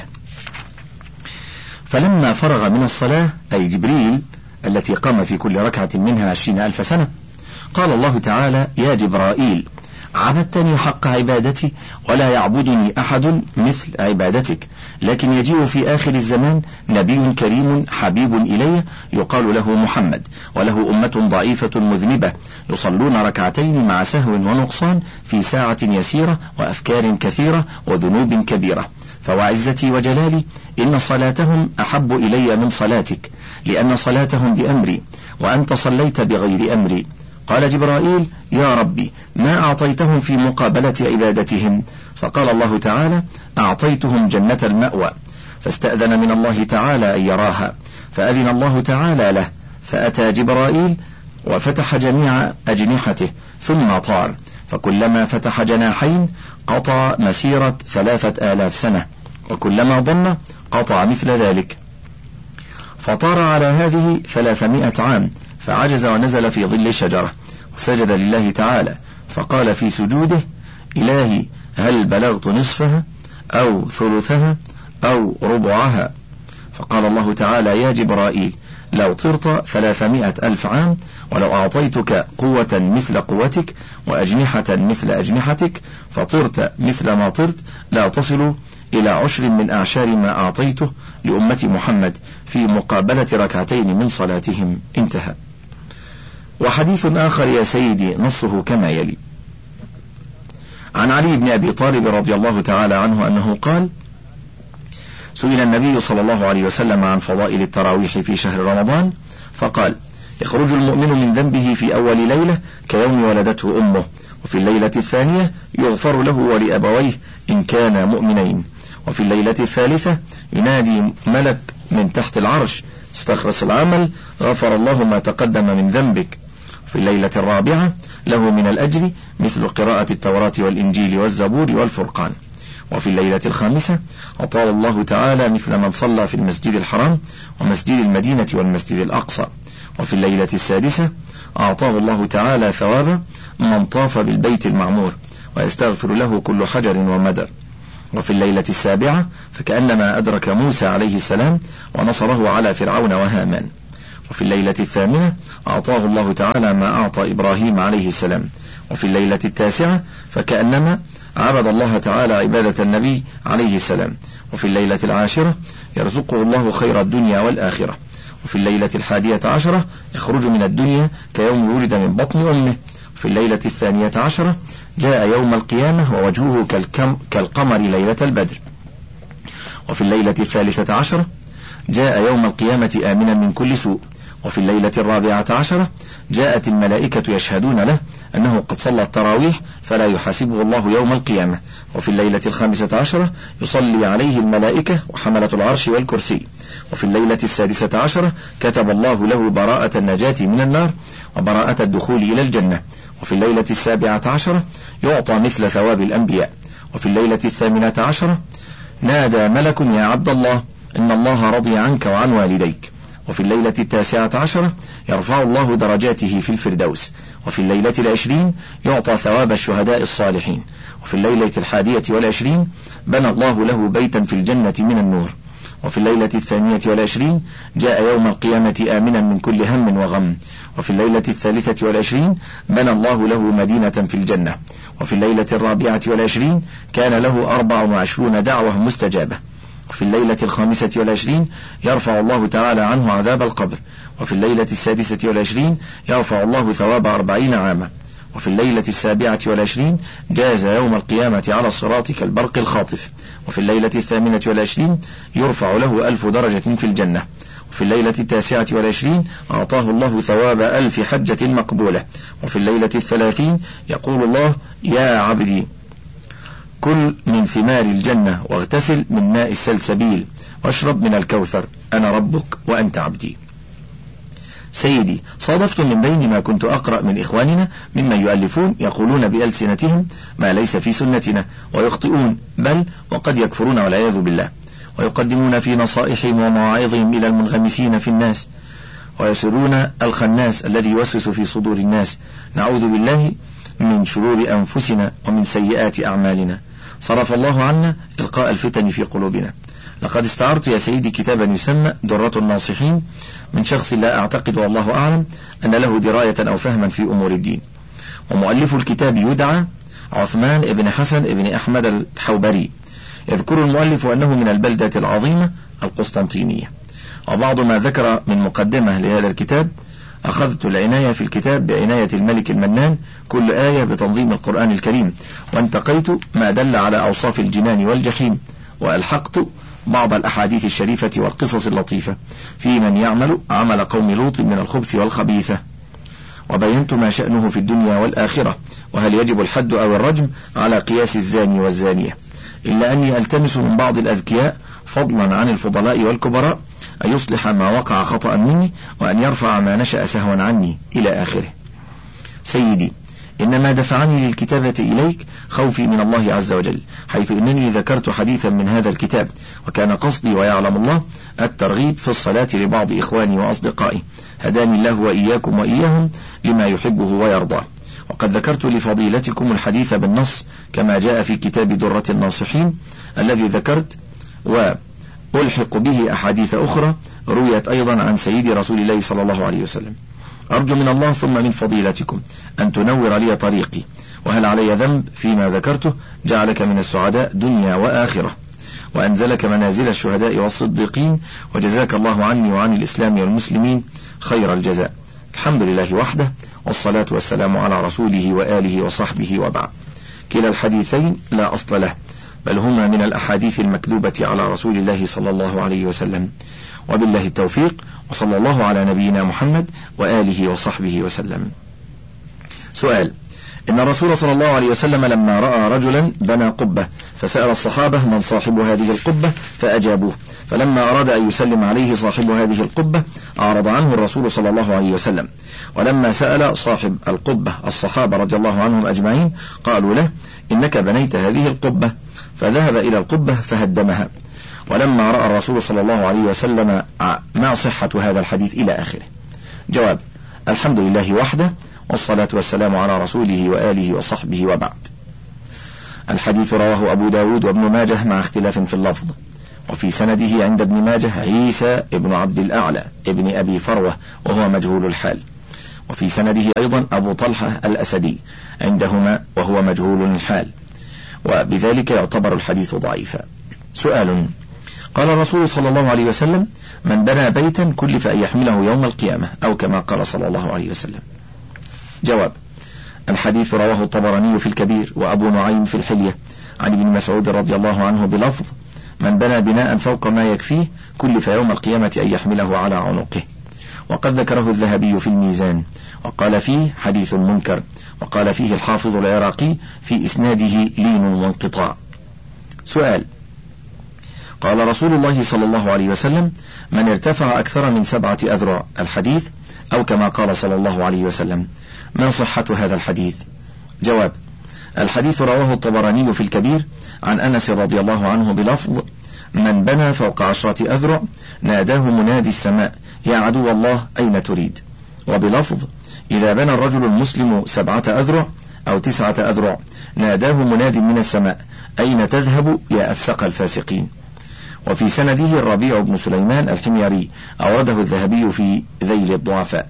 فلما فرغ من الصلاة، أي جبريل التي قام في كل ركعة منها 20,000 سنة، قال الله تعالى: يا جبرائيل، عبدتني حق عبادتي ولا يعبدني أحد مثل عبادتك، لكن يجيء في آخر الزمان نبي كريم حبيب إلي يقال له محمد، وله أمة ضعيفة مذنبة يصلون ركعتين مع سهو ونقصان في ساعة يسيرة وأفكار كثيرة وذنوب كبيرة، فوعزتي وجلالي إن صلاتهم أحب إلي من صلاتك، لأن صلاتهم بأمري وأنت صليت بغير أمري. قال جبرائيل: يا ربي، ما أعطيتهم في مقابلة عبادتهم؟ فقال الله تعالى: أعطيتهم جنة المأوى. فاستأذن من الله تعالى أن يراها، فأذن الله تعالى له، فأتى جبرائيل وفتح جميع أجنحته ثم طار، فكلما فتح جناحين قطع مسيرة 3,000 سنة، وكلما ضم قطع مثل ذلك، فطار على هذه 300 عام، فعجز ونزل في ظل شجرة وسجد لله تعالى، فقال في سجوده: إلهي هل بلغت نصفها أو ثلثها أو ربعها؟ فقال الله تعالى: يا جبرائيل، لو طرت 300,000 عام، ولو أعطيتك قوة مثل قوتك وأجنحة مثل أجنحتك فطرت مثل ما طرت، لا تصل إلى 10 من أعشار ما أعطيته لأمة محمد في مقابلة ركعتين من صلاتهم. انتهى. وحديث آخر يا سيدي نصه كما يلي: عن علي بن أبي طالب رضي الله تعالى عنه أنه قال: سئل النبي صلى الله عليه وسلم عن فضائل التراويح في شهر رمضان، فقال: يخرج المؤمن من ذنبه في أول ليلة كيوم ولدته أمه، وفي الليلة الثانية يغفر له ولأبويه إن كانا مؤمنين، وفي الليلة الثالثة ينادي ملك من تحت العرش: استخلص العمل، غفر الله ما تقدم من ذنبك. في الليلة الرابعة له من الأجر مثل قراءة التوراة والإنجيل والزبور والفرقان. وفي الليلة الخامسة أطال الله تعالى مثل من صلى في المسجد الحرام ومسجد المدينة والمسجد الأقصى. وفي الليلة السادسة أعطاه الله تعالى ثواب من طاف بالبيت المعمور ويستغفر له كل حجر ومدر. وفي الليلة السابعة فكأنما أدرك موسى عليه السلام ونصره على فرعون وهامان. وفي الليلة الثامنة أعطاه الله تعالى ما أعطى إبراهيم عليه السلام. وفي الليلة التاسعة فكأنما عبد الله تعالى عبادة النبي عليه السلام. وفي الليلة العاشرة يرزقه الله خير الدنيا والآخرة. وفي الليلة 11 يخرج من الدنيا كيوم ولد من بطن أمه. وفي الليلة 12 جاء يوم القيامة ووجهه كالقمر ليلة البدر. وفي الليلة 13 جاء يوم القيامة آمنا من كل سوء. وفي الليلة 14 جاءت الملائكة يشهدون له أنه قد صلى التراويح فلا يحاسبه الله يوم القيامة. وفي الليلة 15 يصلي عليه الملائكة وحملة العرش والكرسي. وفي الليلة 16 كتب الله له براءة النجاة من النار وبراءة الدخول إلى الجنة. وفي الليلة 17 يعطى مثل ثواب الأنبياء. وفي الليلة 18 نادى ملك يا عبد الله إن الله رضي عنك وعن والديك. وفي الليلة 19 يرفع الله درجاته في الفردوس. وفي الليلة 20 يعطى ثواب الشهداء الصالحين. وفي الليلة 21 بنى الله له بيتا في الجنة من النور. وفي الليلة 22 جاء يوم القيامة آمنا من كل هم وغم. وفي الليلة 23 بنى الله له مدينة في الجنة. وفي الليلة 24 كان له 24 دعوة مستجابة. وفي الليلة 25 يرفع الله تعالى عنه عذاب القبر. وفي الليلة 26 يرفع الله ثواب 40 عاما. وفي الليلة 27 جاز يوم القيامة على الصراط كالبرق الخاطف. وفي الليلة 28 يرفع له 1000 درجة في الجنة. وفي الليلة 29 أعطاه الله ثواب 1000 حجة مقبولة. وفي الليلة 30 يقول الله يا عبدي كل من ثمار الجنة واغتسل من ماء السلسبيل واشرب من الكوثر أنا ربك وأنت عبدي. سيدي صادفت من بين ما كنت أقرأ من إخواننا ممن يؤلفون يقولون بألسنتهم ما ليس في سنتنا ويخطئون بل وقد يكفرون والعياذ بالله، ويقدمون في نصائحهم ومواعظهم إلى المنغمسين في الناس ويسرون الخناس الذي يوسوس في صدور الناس. نعوذ بالله من شرور أنفسنا ومن سيئات أعمالنا. صرف الله عنا إلقاء الفتن في قلوبنا. لقد استعرت يا سيدي كتابا يسمى درة الناصحين من شخص لا أعتقد والله أعلم أن له دراية أو فهما في أمور الدين، ومؤلف الكتاب يدعى عثمان بن حسن بن أحمد الحوبري. يذكر المؤلف أنه من البلدة العظيمة القسطنطينية. وبعض ما ذكر من مقدمة لهذا الكتاب: أخذت العناية في الكتاب بعناية الملك المنان كل آية بتنظيم القرآن الكريم، وانتقيت ما دل على أوصاف الجنان والجحيم، وألحقت بعض الأحاديث الشريفة والقصص اللطيفة في من يعمل عمل قوم لوط من الخبث والخبيثة، وبينت ما شأنه في الدنيا والآخرة، وهل يجب الحد أو الرجم على قياس الزاني والزانية، إلا أني ألتمس من بعض الأذكياء فضلا عن الفضلاء والكبراء أن يصلح ما وقع خطأ مني وأن يرفع ما نشأ سهوا عني إلى آخره. سيدي إنما دفعني للكتابة إليك خوفي من الله عز وجل، حيث إنني ذكرت حديثا من هذا الكتاب، وكان قصدي ويعلم الله الترغيب في الصلاة لبعض إخواني وأصدقائي، هداني الله وإياكم وإياهم لما يحبه ويرضاه. وقد ذكرت لفضيلتكم الحديث بالنص كما جاء في كتاب درة الناصحين الذي ذكرت، وألحق به أحاديث أخرى رويت أيضا عن سيد رسول الله صلى الله عليه وسلم. أرجو من الله ثم من فضيلتكم أن تنور لي طريقي، وهل علي ذنب فيما ذكرته؟ جعلك من السعداء دنيا وآخرة، وأنزلك منازل الشهداء والصديقين، وجزاك الله عني وعن الإسلام والمسلمين خير الجزاء. الحمد لله وحده، والصلاة والسلام على رسوله وآله وصحبه وبعد. كلا الحديثين لا أصل له، بل هما من الأحاديث المكذوبة على رسول الله صلى الله عليه وسلم، وبالله التوفيق، وصلى الله على نبينا محمد وآله وصحبه وسلم. سؤال: إن الرسول صلى الله عليه وسلم لما رأى رجلا بنى قبة فسأل الصحابة من صاحب هذه القبة فأجابوه، فلما أراد أن يسلم عليه صاحب هذه القبة أعرض عنه الرسول صلى الله عليه وسلم، ولما سأل صاحب القبة الصحابة رضي الله عنهم أجمعين قالوا له: إنك بنيت هذه القبة، فذهب إلى القبة فهدمها. ولما رأى الرسول صلى الله عليه وسلم ما صحة هذا الحديث إلى آخره. جواب: الحمد لله وحده، والصلاة والسلام على رسوله وآله وصحبه، وبعد. الحديث رواه أبو داود وابن ماجه مع اختلاف في اللفظ، وفي سنده عند ابن ماجه عيسى ابن عبد الأعلى ابن أبي فروة وهو مجهول الحال، وفي سنده أيضا أبو طلحة الأسدي عندهما وهو مجهول الحال، وبذلك يعتبر الحديث ضعيفا. سؤال: قال الرسول صلى الله عليه وسلم: من بنى بيتا كلف أن يحمله يوم القيامة، أو كما قال صلى الله عليه وسلم. جواب: الحديث رواه الطبراني في الكبير وأبو نعيم في الحلية عن ابن مسعود رضي الله عنه بلفظ: من بنى بناء فوق ما يكفيه كلف يوم القيامة أن يحمله على عنقه. وقد ذكره الذهبي في الميزان وقال فيه حديث منكر، وقال فيه الحافظ العراقي في إسناده لين وانقطاع. سؤال: قال رسول الله صلى الله عليه وسلم: من ارتفع أكثر من 7 أذرع، الحديث، أو كما قال صلى الله عليه وسلم. ما صحة هذا الحديث؟ جواب: الحديث رواه الطبراني في الكبير عن أنس رضي الله عنه بلفظ: من بنى فوق 10 أذرع ناداه منادي السماء: يا عدو الله أين تريد؟ وبلفظ: إذا بنى الرجل المسلم 7 أذرع أو 9 أذرع ناداه مناد من السماء: أين تذهب يا أفسق الفاسقين؟ وفي سنده الربيع بن سليمان الحميري أورده الذهبي في ذيل الضعفاء.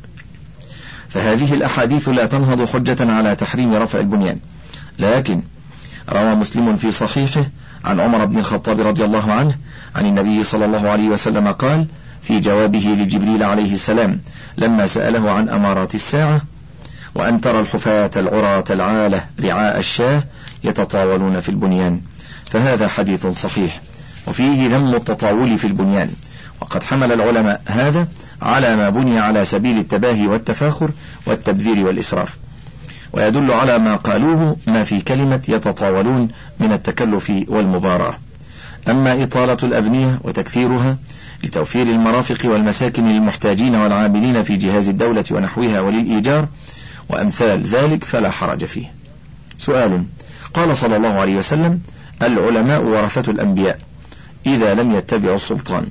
فهذه الأحاديث لا تنهض حجة على تحريم رفع البنيان، لكن روى مسلم في صحيحه عن عمر بن الخطاب رضي الله عنه عن النبي صلى الله عليه وسلم قال في جوابه لجبريل عليه السلام لما سأله عن أمارات الساعة: وأن ترى الحفاة العراة العالة رعاء الشاه يتطاولون في البنيان. فهذا حديث صحيح، وفيه ذم التطاول في البنيان، وقد حمل العلماء هذا على ما بني على سبيل التباهي والتفاخر والتبذير والإسراف، ويدل على ما قالوه ما في كلمة يتطاولون من التكلف والمباراة. أما إطالة الأبنية وتكثيرها لتوفير المرافق والمساكن للمحتاجين والعاملين في جهاز الدولة ونحوها وللإيجار وأمثال ذلك فلا حرج فيه. سؤال: قال صلى الله عليه وسلم: العلماء ورثة الأنبياء إذا لم يتبعوا السلطان،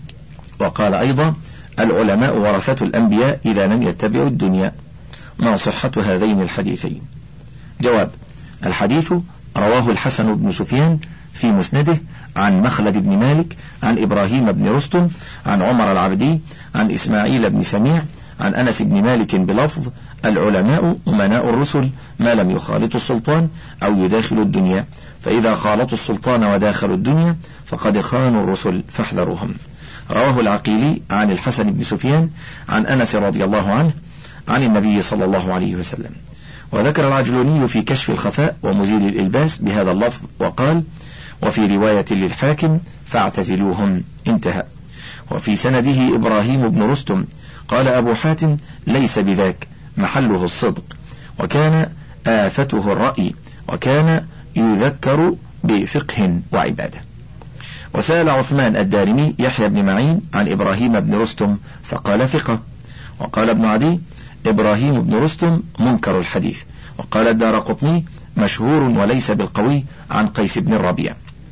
وقال أيضا: العلماء ورثة الأنبياء إذا لم يتبعوا الدنيا. ما صحة هذين الحديثين؟ جواب: الحديث رواه الحسن بن سفيان في مسنده عن مخلد بن مالك عن إبراهيم بن رستم عن عمر العبدي عن إسماعيل بن سميع عن أنس بن مالك بلفظ: العلماء أمناء الرسل ما لم يخالطوا السلطان أو يداخلوا الدنيا، فإذا خالطوا السلطان وداخلوا الدنيا فقد خانوا الرسل فاحذروهم. رواه العقيلي عن الحسن بن سفيان عن أنس رضي الله عنه عن النبي صلى الله عليه وسلم. وذكر العجلوني في كشف الخفاء ومزيل الإلباس بهذا اللفظ وقال: وفي رواية للحاكم: فاعتزلوهم، انتهى. وفي سنده إبراهيم بن رستم قال أبو حاتم: ليس بذاك، محله الصدق، وكان آفته الرأي، وكان يذكر بفقه وعبادة. وسأل عثمان الدارمي يحيى بن معين عن إبراهيم بن رستم فقال: ثقة. وقال ابن عدي: إبراهيم بن رستم منكر الحديث. وقال الدارقطني: مشهور وليس بالقوي عن قيس بن الربيع.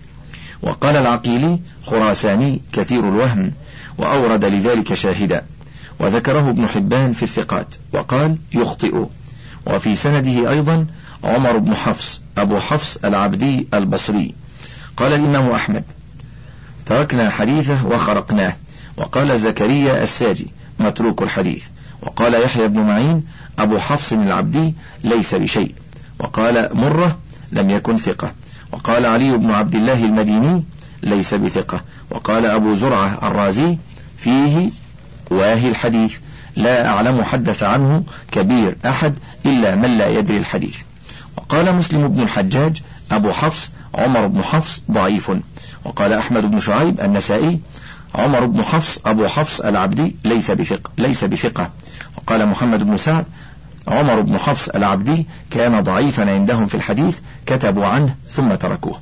وقال العقيلي: خراساني كثير الوهم، وأورد لذلك شاهدا. وذكره ابن حبان في الثقات وقال: يخطئ. وفي سنده أيضا عمر بن حفص أبو حفص العبدي البصري. قال الإمام أحمد: تركنا حديثه وخرقناه. وقال زكريا الساجي: متروك الحديث. وقال يحيى بن معين: أبو حفص العبدي ليس بشيء. وقال مرة: لم يكن ثقة. وقال علي بن عبد الله المديني: ليس بثقة. وقال أبو زرعة الرازي: فيه واهي الحديث، لا أعلم حدث عنه كبير أحد إلا من لا يدري الحديث. وقال مسلم بن الحجاج: أبو حفص عمر بن حفص ضعيف. وقال أحمد بن شعيب النسائي: عمر بن حفص أبو حفص العبدي ليس بثقة. وقال محمد بن سعد: عمر بن حفص العبدي كان ضعيفا عندهم في الحديث، كتبوا عنه ثم تركوه.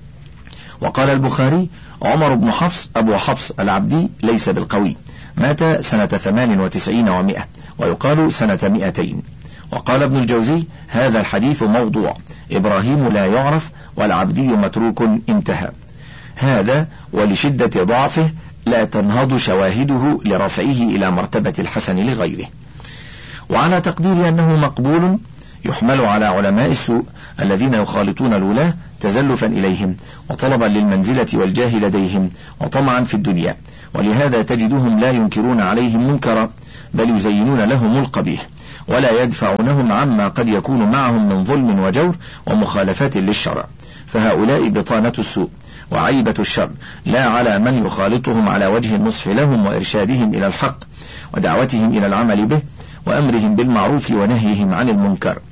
وقال البخاري: عمر بن حفص أبو حفص العبدي ليس بالقوي، مات سنة 98 و100، ويقال سنة 200. وقال ابن الجوزي: هذا الحديث موضوع، إبراهيم لا يعرف والعبدي متروك، انتهى. هذا ولشدة ضعفه لا تنهض شواهده لرفعه إلى مرتبة الحسن لغيره. وعلى تقدير أنه مقبول يحمل على علماء السوء الذين يخالطون الولاة تزلفا إليهم وطلبا للمنزلة والجاه لديهم وطمعا في الدنيا، ولهذا تجدهم لا ينكرون عليهم منكرا، بل يزينون لهم القبيح ولا يدفعونهم عما قد يكون معهم من ظلم وجور ومخالفات للشرع، فهؤلاء بطانة السوء وعيبة الشر، لا على من يخالطهم على وجه النصح لهم وإرشادهم إلى الحق ودعوتهم إلى العمل به وأمرهم بالمعروف ونهيهم عن المنكر.